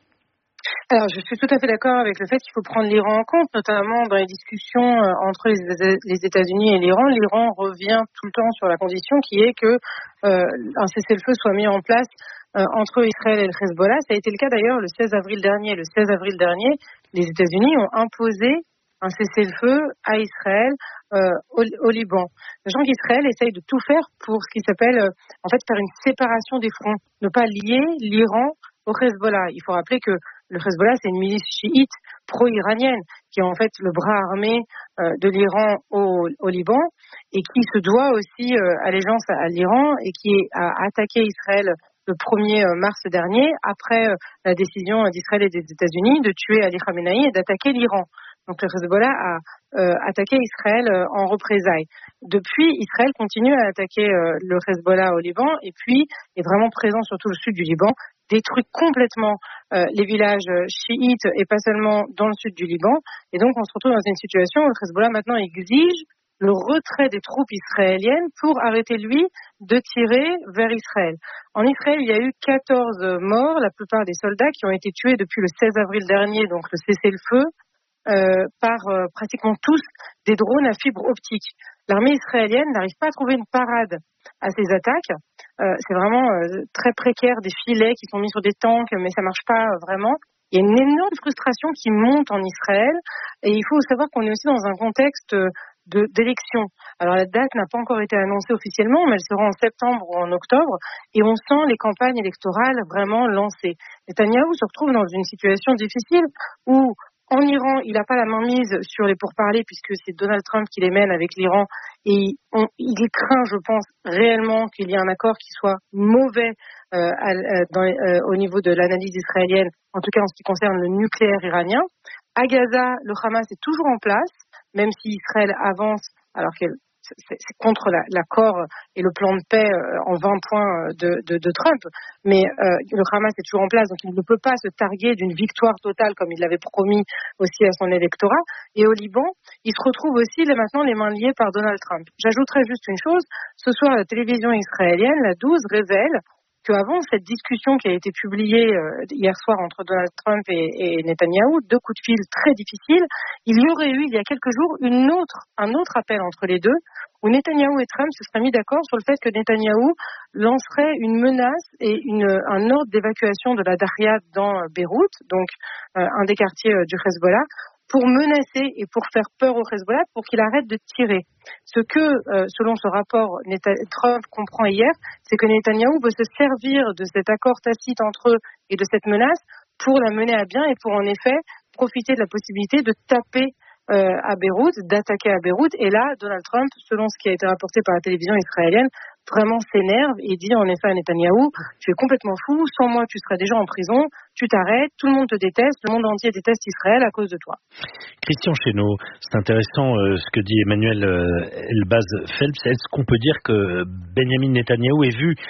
Alors, je suis tout à fait d'accord avec le fait qu'il faut prendre l'Iran en compte, notamment dans les discussions entre les États-Unis et l'Iran. L'Iran revient tout le temps sur la condition qui est que euh, un cessez-le-feu soit mis en place Euh, entre Israël et le Hezbollah. Ça a été le cas d'ailleurs le seize avril dernier. Le seize avril dernier, les États-Unis ont imposé un cessez-le-feu à Israël euh, au, au Liban. Sachant qu'Israël essaye de tout faire pour ce qui s'appelle, euh, en fait, faire une séparation des fronts, ne pas lier l'Iran au Hezbollah. Il faut rappeler que le Hezbollah, c'est une milice chiite pro-iranienne qui est en fait le bras armé euh, de l'Iran au, au Liban et qui se doit aussi euh, allégeance à, à l'Iran et qui a attaqué Israël le premier mars dernier, après la décision d'Israël et des États-Unis de tuer Ali Khamenei et d'attaquer l'Iran. Donc le Hezbollah a euh, attaqué Israël euh, en représailles. Depuis, Israël continue à attaquer euh, le Hezbollah au Liban et puis est vraiment présent sur tout le sud du Liban, détruit complètement euh, les villages chiites et pas seulement dans le sud du Liban. Et donc on se retrouve dans une situation où le Hezbollah maintenant exige le retrait des troupes israéliennes pour arrêter, lui, de tirer vers Israël. En Israël, il y a eu quatorze morts, la plupart des soldats qui ont été tués depuis le seize avril dernier, donc le cessez-le-feu, euh, par euh, pratiquement tous des drones à fibre optique. L'armée israélienne n'arrive pas à trouver une parade à ces attaques. Euh, c'est vraiment euh, très précaire, des filets qui sont mis sur des tanks, mais ça marche pas euh, vraiment. Il y a une énorme frustration qui monte en Israël, et il faut savoir qu'on est aussi dans un contexte euh, De, d'élection. Alors la date n'a pas encore été annoncée officiellement, mais elle sera en septembre ou en octobre, et on sent les campagnes électorales vraiment lancées. Netanyahou se retrouve dans une situation difficile où en Iran, il n'a pas la main mise sur les pourparlers puisque c'est Donald Trump qui les mène avec l'Iran, et on, il craint, je pense, réellement qu'il y ait un accord qui soit mauvais euh, à, dans, euh, au niveau de l'analyse israélienne, en tout cas en ce qui concerne le nucléaire iranien. À Gaza, le Hamas est toujours en place, même si Israël avance, alors que c'est, c'est contre la, l'accord et le plan de paix euh, en vingt points de, de, de Trump, mais euh, le Hamas est toujours en place, donc il ne peut pas se targuer d'une victoire totale comme il l'avait promis aussi à son électorat. Et au Liban, il se retrouve aussi là, maintenant les mains liées par Donald Trump. J'ajouterais juste une chose, ce soir la télévision israélienne, la douze, révèle qu'avant cette discussion qui a été publiée euh, hier soir entre Donald Trump et, et Netanyahou, deux coups de fil très difficiles, il y aurait eu il y a quelques jours une autre, un autre appel entre les deux où Netanyahou et Trump se seraient mis d'accord sur le fait que Netanyahou lancerait une menace et une, un ordre d'évacuation de la Daria dans Beyrouth, donc euh, un des quartiers euh, du Hezbollah, pour menacer et pour faire peur au Hezbollah, pour qu'il arrête de tirer. Ce que, euh, selon ce rapport, Trump comprend hier, c'est que Netanyahou veut se servir de cet accord tacite entre eux et de cette menace pour la mener à bien et pour en effet profiter de la possibilité de taper euh, à Beyrouth, d'attaquer à Beyrouth. Et là, Donald Trump, selon ce qui a été rapporté par la télévision israélienne, vraiment s'énerve et dit en effet à Netanyahou, tu es complètement fou, sans moi tu serais déjà en prison, tu t'arrêtes, tout le monde te déteste, le monde entier déteste Israël à cause de toi. Christian Chesneau, c'est intéressant euh, ce que dit Emmanuel euh, Elbaz Phelps. Est-ce qu'on peut dire que Benjamin Netanyahou est vu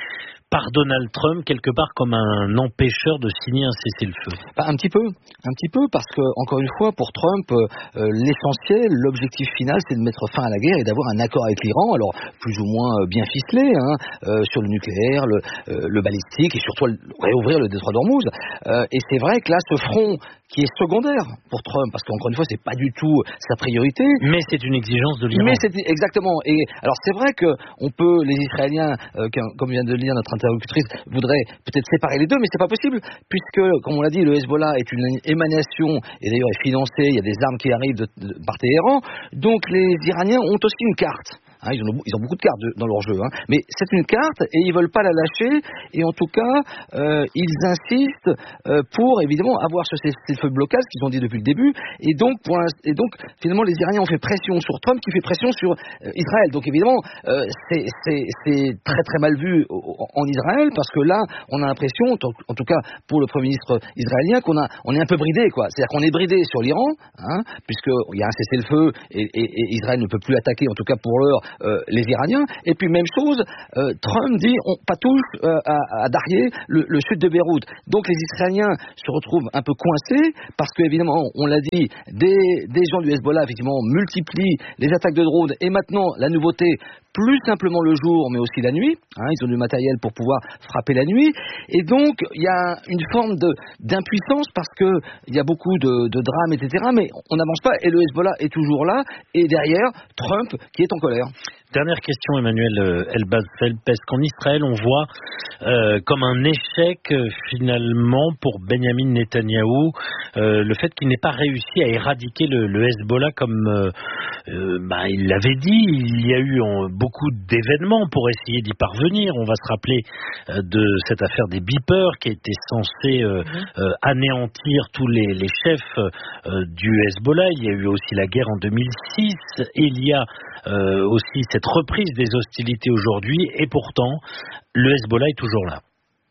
par Donald Trump, quelque part comme un empêcheur de signer un cessez-le-feu. Bah, un petit peu, un petit peu, parce que encore une fois, pour Trump, euh, l'essentiel, l'objectif final, c'est de mettre fin à la guerre et d'avoir un accord avec l'Iran, alors plus ou moins bien ficelé, hein, euh, sur le nucléaire, le, euh, le balistique et surtout réouvrir le détroit d'Ormuz. Euh, et c'est vrai que là, ce front qui est secondaire pour Trump, parce qu'encore une fois, c'est pas du tout sa priorité. Mais c'est une exigence de l'Iran. Mais c'est exactement. Et alors c'est vrai que on peut, les Israéliens, euh, comme vient de le dire notre interlocutrice, voudraient peut-être séparer les deux, mais c'est pas possible, puisque, comme on l'a dit, le Hezbollah est une émanation, et d'ailleurs est financé, il y a des armes qui arrivent de, de, par Téhéran, donc les Iraniens ont aussi une carte. Hein, ils, ont, ils ont beaucoup de cartes de, dans leur jeu, hein. Mais c'est une carte et ils veulent pas la lâcher, et en tout cas euh, ils insistent euh, pour évidemment avoir ce cessez-le-feu blocage qu'ils ont dit depuis le début, et donc, pour et donc finalement les Iraniens ont fait pression sur Trump qui fait pression sur euh, Israël, donc évidemment euh, c'est, c'est, c'est très très mal vu en Israël, parce que là on a l'impression, en tout cas pour le Premier ministre israélien, qu'on a, on est un peu bridé, quoi. C'est-à-dire qu'on est bridé sur l'Iran, hein, puisqu'il y a un cessez-le-feu et, et, et Israël ne peut plus attaquer, en tout cas pour l'heure, Euh, les Iraniens. Et puis même chose, euh, Trump dit on pas touche euh, à, à Darrié, le, le sud de Beyrouth. Donc les Israéliens se retrouvent un peu coincés, parce que évidemment, on l'a dit, des, des gens du Hezbollah effectivement multiplient les attaques de drones, et maintenant la nouveauté, plus simplement le jour, mais aussi la nuit. Hein, ils ont du matériel pour pouvoir frapper la nuit. Et donc, il y a une forme de, d'impuissance, parce qu'il y a beaucoup de, de drames, et cetera. Mais on n'avance pas, et le Hezbollah est toujours là. Et derrière, Trump qui est en colère. Dernière question, Emmanuel Elbaz-Felp, parce qu'en Israël, on voit euh, comme un échec euh, finalement pour Benjamin Netanyahou euh, le fait qu'il n'ait pas réussi à éradiquer le, le Hezbollah comme euh, euh, bah, il l'avait dit. Il y a eu en, beaucoup d'événements pour essayer d'y parvenir. On va se rappeler euh, de cette affaire des beepers qui était censée euh, euh, anéantir tous les, les chefs euh, du Hezbollah. Il y a eu aussi la guerre en deux mille six. Il y a euh, aussi cette reprise des hostilités aujourd'hui, et pourtant le Hezbollah est toujours là.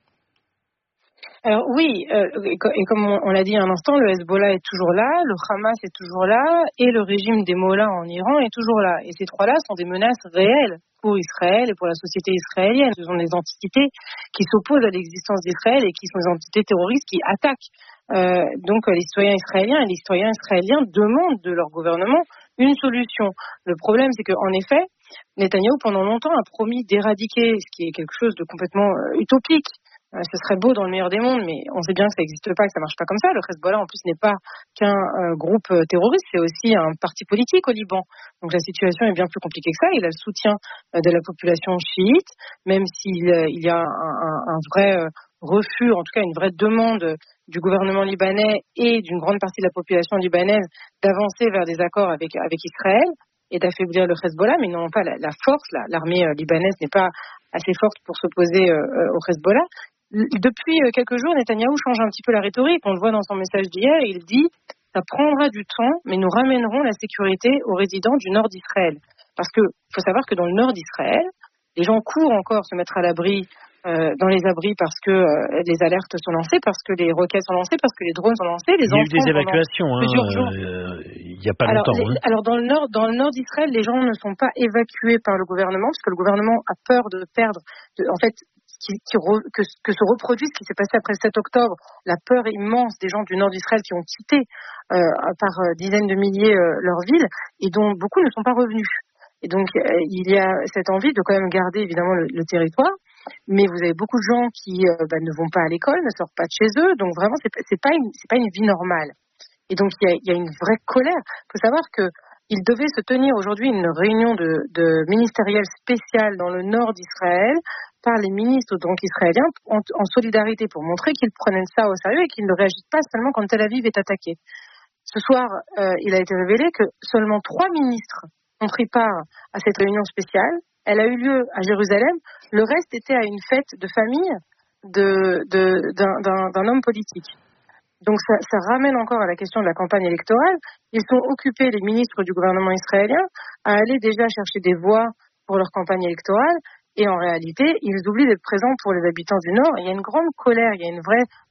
Alors oui, euh, et comme on, on l'a dit à un instant, le Hezbollah est toujours là, le Hamas est toujours là, et le régime des Mollahs en Iran est toujours là. Et ces trois-là sont des menaces réelles pour Israël et pour la société israélienne. Ce sont des entités qui s'opposent à l'existence d'Israël et qui sont des entités terroristes qui attaquent. Euh, donc les citoyens israéliens et les citoyens israéliens demandent de leur gouvernement une solution. Le problème, c'est qu'en effet, Netanyahou, pendant longtemps, a promis d'éradiquer, ce qui est quelque chose de complètement euh, utopique. Euh, ce serait beau dans le meilleur des mondes, mais on sait bien que ça n'existe pas, que ça marche pas comme ça. Le Hezbollah, en plus, n'est pas qu'un euh, groupe euh, terroriste, c'est aussi un parti politique au Liban. Donc la situation est bien plus compliquée que ça. Il a le soutien euh, de la population chiite, même s'il euh, il y a un, un, un vrai euh, refus, en tout cas une vraie demande du gouvernement libanais et d'une grande partie de la population libanaise d'avancer vers des accords avec, avec Israël et d'affaiblir le Hezbollah, mais ils n'ont pas la, la force. La, l'armée euh, libanaise n'est pas assez forte pour s'opposer euh, euh, au Hezbollah. Depuis quelques jours, Netanyahou change un petit peu la rhétorique. On le voit dans son message d'hier. Il dit « ça prendra du temps, mais nous ramènerons la sécurité aux résidents du nord d'Israël ». Parce qu'il faut savoir que dans le nord d'Israël, les gens courent encore se mettre à l'abri, euh, dans les abris, parce que euh, les alertes sont lancées, parce que les roquettes sont lancées, parce que les drones sont lancés. Les il y a eu des évacuations hein, euh, il n'y a pas alors, longtemps. Les, hein. Alors dans le nord, dans le nord d'Israël, les gens ne sont pas évacués par le gouvernement, parce que le gouvernement a peur de perdre, de, en fait, Qui, qui re, que, que se reproduise ce qui s'est passé après le sept octobre, la peur immense des gens du nord d'Israël qui ont quitté euh, par euh, dizaines de milliers euh, leur ville, et dont beaucoup ne sont pas revenus. Et donc euh, il y a cette envie de quand même garder évidemment le, le territoire, mais vous avez beaucoup de gens qui euh, bah, ne vont pas à l'école, ne sortent pas de chez eux, donc vraiment c'est, c'est pas une, c'est pas une vie normale. Et donc il y a, il y a une vraie colère. Il faut savoir que il devait se tenir aujourd'hui une réunion de, de ministérielle spéciale dans le nord d'Israël par les ministres donc israéliens en, en solidarité pour montrer qu'ils prenaient ça au sérieux et qu'ils ne réagissent pas seulement quand Tel Aviv est attaqué. Ce soir, euh, il a été révélé que seulement trois ministres ont pris part à cette réunion spéciale. Elle a eu lieu à Jérusalem. Le reste était à une fête de famille de, de, d'un, d'un, d'un homme politique. Donc ça, ça ramène encore à la question de la campagne électorale. Ils sont occupés, les ministres du gouvernement israélien, à aller déjà chercher des voix pour leur campagne électorale. Et en réalité, ils oublient d'être présents pour les habitants du Nord. Il y a une grande colère, il y a une vraie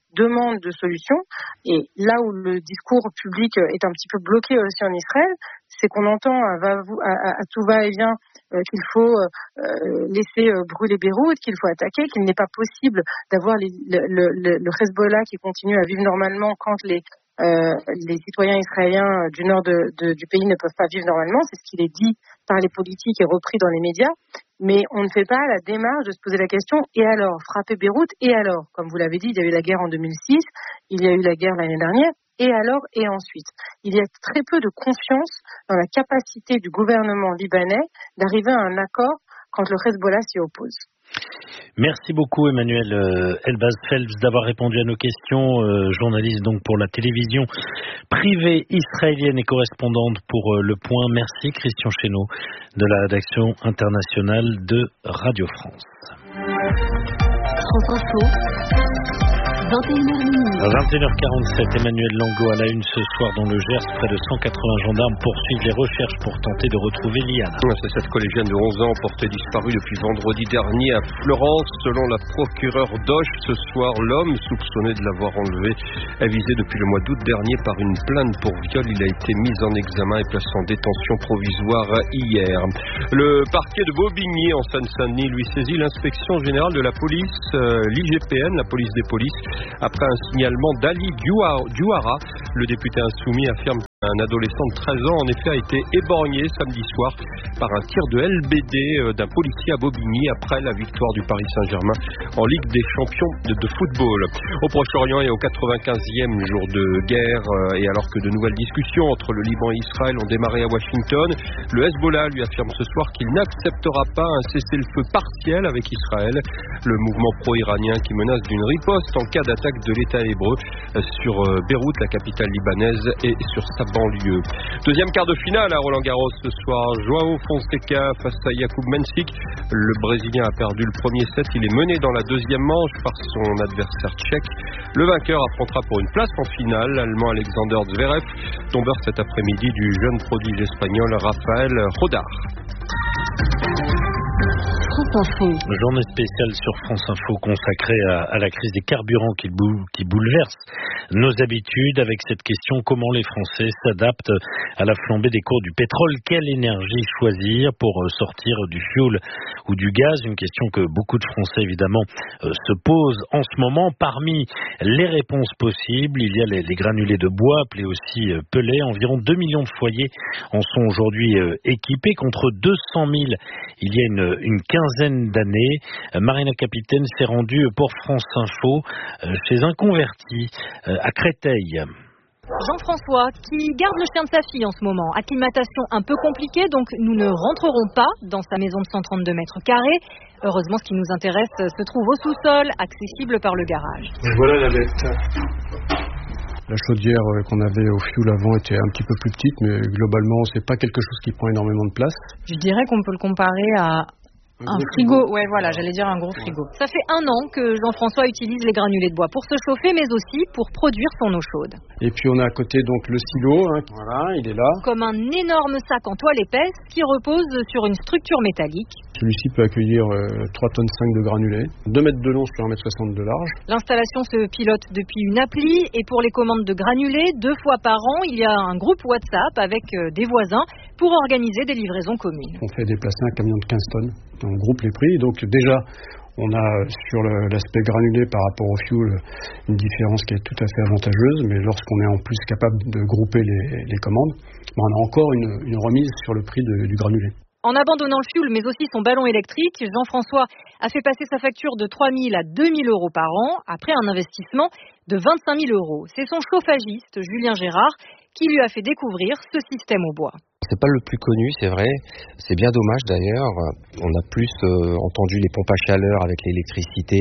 demande de solutions. Et là où le discours public est un petit peu bloqué aussi en Israël, c'est qu'on entend à, à, à, à tout va-et-vient euh, qu'il faut euh, laisser euh, brûler Beyrouth, qu'il faut attaquer, qu'il n'est pas possible d'avoir les, le, le, le Hezbollah qui continue à vivre normalement quand les, euh, les citoyens israéliens du nord de, de, du pays ne peuvent pas vivre normalement. C'est ce qu'il est dit par les politiques et repris dans les médias. Mais on ne fait pas la démarche de se poser la question, et alors, frapper Beyrouth, et alors, comme vous l'avez dit, il y a eu la guerre en deux mille six, il y a eu la guerre l'année dernière, et alors, et ensuite. Il y a très peu de confiance dans la capacité du gouvernement libanais d'arriver à un accord quand le Hezbollah s'y oppose. Merci beaucoup Emmanuel euh, Elbaz-Phelps d'avoir répondu à nos questions, euh, journaliste donc pour la télévision privée israélienne et correspondante pour euh, Le Point. Merci Christian Chesneau de la rédaction internationale de Radio France. France Info. vingt et une heures vingt et une heures quarante-sept, Emmanuel Langot à la une ce soir dans le Gers. Près de cent quatre-vingts gendarmes poursuivent les recherches pour tenter de retrouver Liana. C'est cette collégienne de onze ans portée disparue depuis vendredi dernier à Florence. Selon la procureure d'Auch, ce soir, l'homme soupçonné de l'avoir enlevée est visé depuis le mois d'août dernier par une plainte pour viol. Il a été mis en examen et placé en détention provisoire hier. Le parquet de Bobigny en Seine-Saint-Denis lui saisit l'inspection générale de la police, euh, l'I G P N, la police des polices, après un signalement d'Ali Diouara. Le député insoumis affirme qu'un adolescent de treize ans en effet a été éborgné samedi soir par un tir de L B D d'un policier à Bobigny après la victoire du Paris Saint-Germain en Ligue des champions de, de football. Au Proche-Orient et au quatre-vingt-quinzième jour de guerre, et alors que de nouvelles discussions entre le Liban et Israël ont démarré à Washington, le Hezbollah lui affirme ce soir qu'il n'acceptera pas un cessez-le-feu partiel avec Israël. Le mouvement pro-iranien qui menace d'une riposte en cas d'attaque de l'État hébreu sur Beyrouth, la capitale libanaise, et sur sa banlieue. Deuxième quart de finale à Roland-Garros ce soir. Joao Fonseca face à Jakub Mensik. Le Brésilien a perdu le premier set. Il est mené dans la deuxième manche par son adversaire tchèque. Le vainqueur affrontera pour une place en finale l'Allemand Alexander Zverev, tombeur cet après-midi du jeune prodige espagnol Rafael Rodar. Journée spéciale sur France Info consacrée à, à la crise des carburants qui, bou- qui bouleverse nos habitudes, avec cette question: comment les Français s'adaptent à la flambée des cours du pétrole? Quelle énergie choisir pour sortir du fioul ou du gaz? Une question que beaucoup de Français évidemment euh, se posent en ce moment. Parmi les réponses possibles, il y a les, les granulés de bois, appelés aussi euh, pellets. Environ deux millions de foyers en sont aujourd'hui euh, équipés, contre deux cent mille il y a une, une quinzaine d'années. Marina Capitaine s'est rendue pour France Info chez un converti à Créteil. Jean-François, qui garde le chien de sa fille en ce moment. Acclimatation un peu compliquée, donc nous ne rentrerons pas dans sa maison de cent trente-deux mètres carrés. Heureusement, ce qui nous intéresse se trouve au sous-sol, accessible par le garage. Voilà la bête. La chaudière qu'on avait au fioul avant était un petit peu plus petite, mais globalement, c'est pas quelque chose qui prend énormément de place. Je dirais qu'on peut le comparer à un, un frigo. frigo. Ouais, voilà, j'allais dire un gros frigo. Ça fait un an que Jean-François utilise les granulés de bois pour se chauffer, mais aussi pour produire son eau chaude. Et puis on a à côté donc le silo, hein. Voilà, il est là. Comme un énorme sac en toile épaisse qui repose sur une structure métallique. Celui-ci peut accueillir euh, trois tonnes cinq de granulés, deux mètres de long sur un mètre soixante de large. L'installation se pilote depuis une appli, et pour les commandes de granulés, deux fois par an, il y a un groupe WhatsApp avec euh, des voisins pour organiser des livraisons communes. On fait déplacer un camion de quinze tonnes, on groupe les prix, donc déjà on a sur le, l'aspect granulé par rapport au fioul une différence qui est tout à fait avantageuse, mais lorsqu'on est en plus capable de grouper les, les commandes, on a encore une, une remise sur le prix de, du granulé. En abandonnant le fioul, mais aussi son ballon électrique, Jean-François a fait passer sa facture de trois mille à deux mille euros par an, après un investissement de vingt-cinq mille euros. C'est son chauffagiste, Julien Gérard, qui lui a fait découvrir ce système au bois. C'est pas le plus connu, c'est vrai. C'est bien dommage d'ailleurs. On a plus euh, entendu les pompes à chaleur avec l'électricité,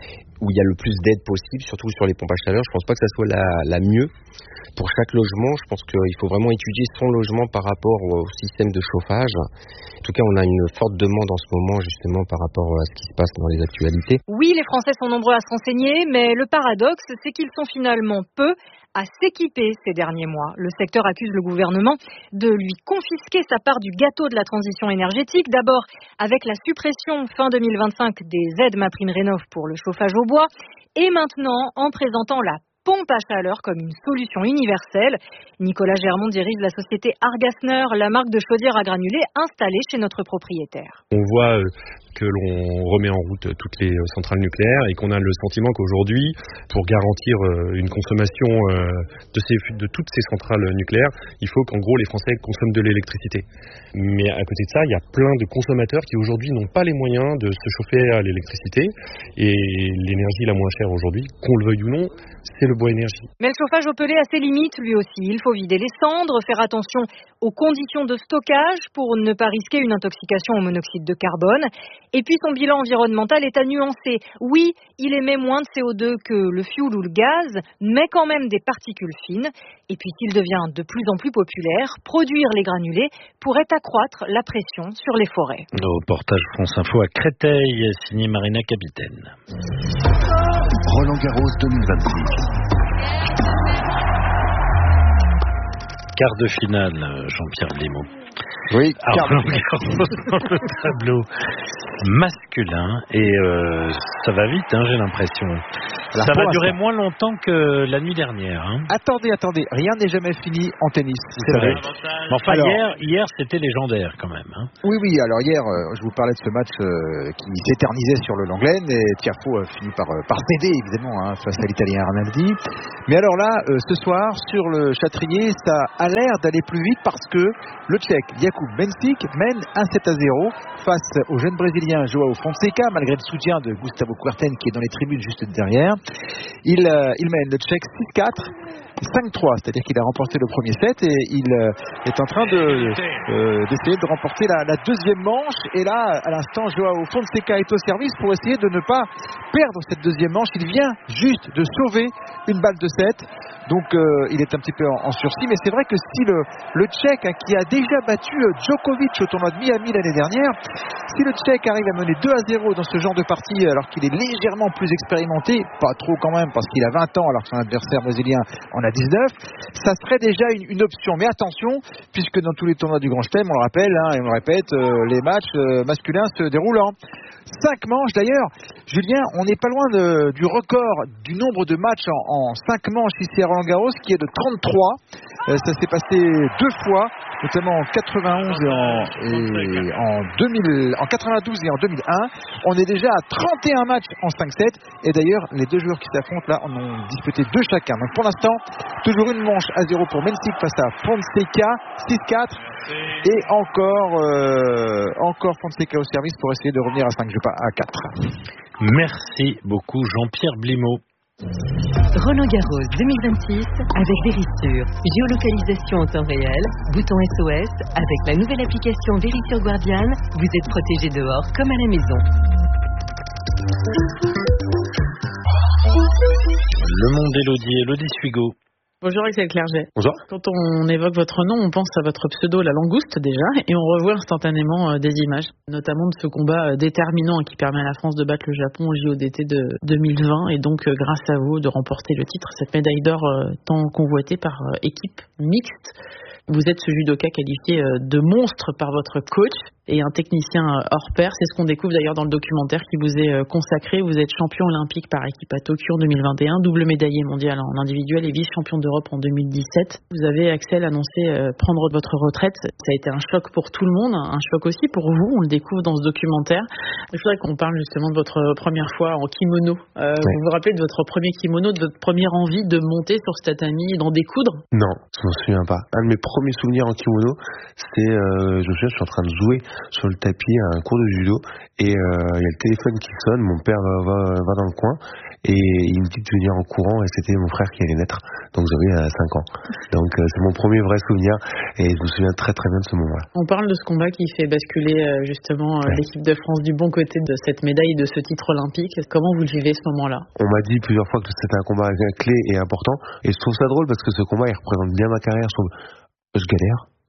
où il y a le plus d'aide possible, surtout sur les pompes à chaleur. Je pense pas que ça soit la, la mieux. Pour chaque logement, je pense qu'il faut vraiment étudier son logement par rapport au système de chauffage. En tout cas, on a une forte demande en ce moment, justement, par rapport à ce qui se passe dans les actualités. Oui, les Français sont nombreux à se renseigner, mais le paradoxe, c'est qu'ils sont finalement peu à s'équiper ces derniers mois. Le secteur accuse le gouvernement de lui confisquer sa part du gâteau de la transition énergétique. D'abord avec la suppression fin deux mille vingt-cinq des aides MaPrimeRénov' pour le chauffage au bois, et maintenant en présentant la pompe à chaleur comme une solution universelle. Nicolas Germont dirige la société Argasner, la marque de chaudière à granulés installée chez notre propriétaire. On voit que l'on remet en route toutes les centrales nucléaires et qu'on a le sentiment qu'aujourd'hui, pour garantir une consommation de, ces, de toutes ces centrales nucléaires, il faut qu'en gros les Français consomment de l'électricité. Mais à côté de ça, il y a plein de consommateurs qui aujourd'hui n'ont pas les moyens de se chauffer à l'électricité, et l'énergie la moins chère aujourd'hui, qu'on le veuille ou non, c'est le bois énergie. Mais le chauffage au pellet a ses limites lui aussi. Il faut vider les cendres, faire attention aux conditions de stockage pour ne pas risquer une intoxication au monoxyde de carbone. Et puis son bilan environnemental est à nuancer. Oui, il émet moins de C O deux que le fioul ou le gaz, mais quand même des particules fines. Et puis s'il devient de plus en plus populaire, produire les granulés pourrait accroître la pression sur les forêts. Reportage France Info à Créteil, signé Marina Capitaine. Roland Garros deux mille vingt-six. Quart de finale, Jean-Pierre Blimaud. Oui, quart de finale dans le tableau masculin, et euh, ça va vite, hein, j'ai l'impression. Alors, ça va durer moins longtemps que la nuit dernière. Hein. Attendez, attendez, rien n'est jamais fini en tennis. C'est vrai. Mais enfin, alors, hier, hier, c'était légendaire quand même. Hein. Oui, oui. Alors hier, euh, je vous parlais de ce match euh, qui s'éternisait sur le Langlaine, et Tiafoe a fini par, euh, par céder évidemment hein, face à l'Italien Arnaldi. Mais alors là, euh, ce soir, sur le Châtrier, ça a l'air d'aller plus vite parce que le Tchèque Jakub Mensik mène un sept à zéro face au jeune Brésilien Joao Fonseca, malgré le soutien de Gustavo Kuerten qui est dans les tribunes juste derrière. Il, euh, il mène le Tchèque six quatre, cinq trois, c'est-à-dire qu'il a remporté le premier set et il euh, est en train de, euh, d'essayer de remporter la, la deuxième manche. Et là, à l'instant, Joao Fonseca est au service pour essayer de ne pas perdre cette deuxième manche. Il vient juste de sauver une balle de set. Donc euh, il est un petit peu en, en sursis, mais c'est vrai que si le, le Tchèque hein, qui a déjà battu euh, Djokovic au tournoi de Miami l'année dernière, si le Tchèque arrive à mener deux à zéro dans ce genre de partie alors qu'il est légèrement plus expérimenté, pas trop quand même parce qu'il a vingt ans alors que son adversaire brésilien en a dix-neuf, ça serait déjà une, une option. Mais attention, puisque dans tous les tournois du Grand Chelem, on le rappelle hein, et on le répète, euh, les matchs euh, masculins se déroulent en cinq manches. D'ailleurs, Julien, on n'est pas loin de, du record du nombre de matchs en, en cinq manches ici à Roland Garros, qui est de trente-trois. Euh, ça s'est passé deux fois, notamment en quatre-vingt-onze et en, et en, deux mille, en quatre-vingt-douze et en deux mille un. On est déjà à trente et un matchs en cinq sept. Et d'ailleurs, les deux joueurs qui s'affrontent là en ont disputé deux chacun. Donc pour l'instant, toujours une manche à zéro pour Mensik face à Fonseca, six quatre. Et encore, euh, encore Fonseca au service pour essayer de revenir à cinq jeux, pas à quatre. Merci beaucoup Jean-Pierre Blimaud. Roland Garros deux mille vingt-six avec Verisure. Géolocalisation en temps réel, bouton S O S. Avec la nouvelle application Verisure Guardian, vous êtes protégé dehors comme à la maison. Le monde d'Élodie, Élodie Suigo. Bonjour Axel Clerget. Bonjour. Quand on évoque votre nom, on pense à votre pseudo La Langouste déjà, et on revoit instantanément des images, notamment de ce combat déterminant qui permet à la France de battre le Japon au J O D T de deux mille vingt, et donc grâce à vous de remporter le titre, cette médaille d'or tant convoitée par équipe mixte. Vous êtes ce judoka qualifié de monstre par votre coach et un technicien hors pair. C'est ce qu'on découvre d'ailleurs dans le documentaire qui vous est consacré. Vous êtes champion olympique par équipe à Tokyo en deux mille vingt et un, double médaillé mondial en individuel et vice-champion d'Europe en deux mille dix-sept. Vous avez, Axel, annoncé prendre votre retraite. Ça a été un choc pour tout le monde, un choc aussi pour vous. On le découvre dans ce documentaire. Il faudrait qu'on parle justement de votre première fois en kimono. Euh, oui. Vous vous rappelez de votre premier kimono, de votre première envie de monter sur ce tatami et d'en découdre? Non, je m'en souviens pas. Un de mes premiers souvenirs en kimono, c'est, euh, je me souviens, je suis en train de jouer sur le tapis à un cours de judo et il euh, y a le téléphone qui sonne, mon père va, va, va dans le coin et il me dit de venir en courant et c'était mon frère qui allait naître, donc j'avais cinq ans. Donc euh, c'est mon premier vrai souvenir et je me souviens très très bien de ce moment-là. On parle de ce combat qui fait basculer euh, justement ouais. l'équipe de France du bon côté de cette médaille, de ce titre olympique. Comment vous le vivez ce moment-là? On m'a dit plusieurs fois que c'était un combat clé et important et je trouve ça drôle parce que ce combat il représente bien ma carrière. Je trouve je galère,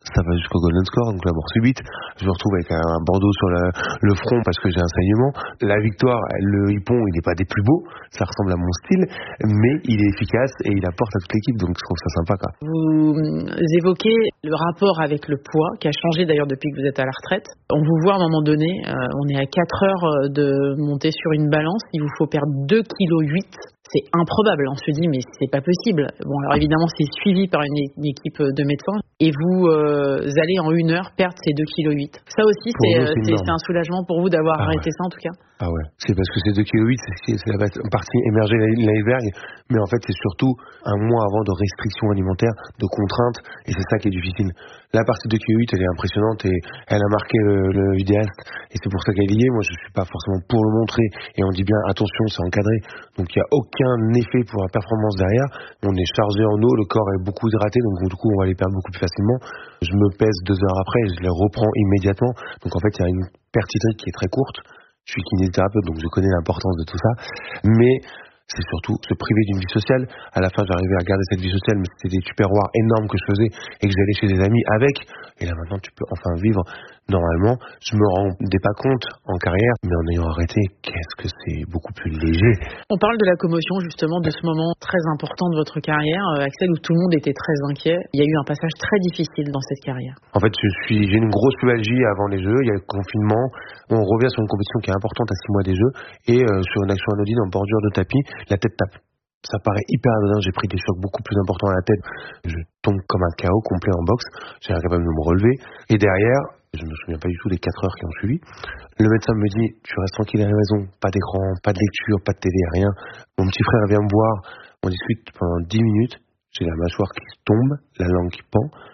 ça va jusqu'au golden score, donc la mort subite. Je me retrouve avec un bandeau sur le, le front parce que j'ai un saignement. La victoire, le hippon, il n'est pas des plus beaux, ça ressemble à mon style, mais il est efficace et il apporte à toute l'équipe, donc je trouve ça sympa, quoi. Vous évoquez le rapport avec le poids, qui a changé d'ailleurs depuis que vous êtes à la retraite. On vous voit à un moment donné, euh, on est à quatre heures de monter sur une balance, il vous faut perdre deux virgule huit kilos. C'est improbable, on se dit mais c'est pas possible. Bon alors évidemment c'est suivi par une, une équipe de médecins et vous euh, allez en une heure perdre ces deux virgule huit kilos. Ça aussi c'est, nous, c'est, c'est, c'est un soulagement pour vous d'avoir ah arrêté ouais. ça en tout cas. Ah ouais, c'est parce que ces deux virgule huit kilos, c'est, c'est la partie émergée de l'iceberg, mais en fait c'est surtout un mois avant de restrictions alimentaires, de contraintes, et c'est ça qui est difficile. La partie deux virgule huit elle est impressionnante et elle a marqué le, le vidéaste et c'est pour ça qu'elle y est. Moi je suis pas forcément pour le montrer et on dit bien attention c'est encadré, donc il n'y a aucun effet pour la performance derrière. On est chargé en eau, le corps est beaucoup hydraté, donc du coup on va les perdre beaucoup plus facilement. Je me pèse deux heures après et je les reprends immédiatement, donc en fait il y a une perte hydrique qui est très courte. Je suis kinésithérapeute donc je connais l'importance de tout ça, mais c'est surtout se priver d'une vie sociale. À la fin, j'arrivais à garder cette vie sociale, mais c'était des tupperwares énormes que je faisais et que j'allais chez des amis avec. Et là, maintenant, tu peux enfin vivre normalement. Je me rendais pas compte en carrière, mais en ayant arrêté, qu'est-ce que c'est beaucoup plus léger. On parle de la commotion, justement, de ce moment très important de votre carrière, Axel, où tout le monde était très inquiet. Il y a eu un passage très difficile dans cette carrière. En fait, je suis, j'ai une grosse pubalgie avant les Jeux. Il y a le confinement. On revient sur une compétition qui est importante à six mois des Jeux et euh, sur une action anodine en bordure de tapis. La tête tape. Ça paraît hyper anodin, j'ai pris des chocs beaucoup plus importants à la tête. Je tombe comme un K O complet en boxe. J'ai incapable de me relever. Et derrière, je me souviens pas du tout des quatre heures qui ont suivi. Le médecin me dit, tu restes tranquille à la maison. Pas d'écran, pas de lecture, pas de télé, rien. Mon petit frère vient me voir. On discute pendant dix minutes. J'ai la mâchoire qui tombe, la langue qui pend.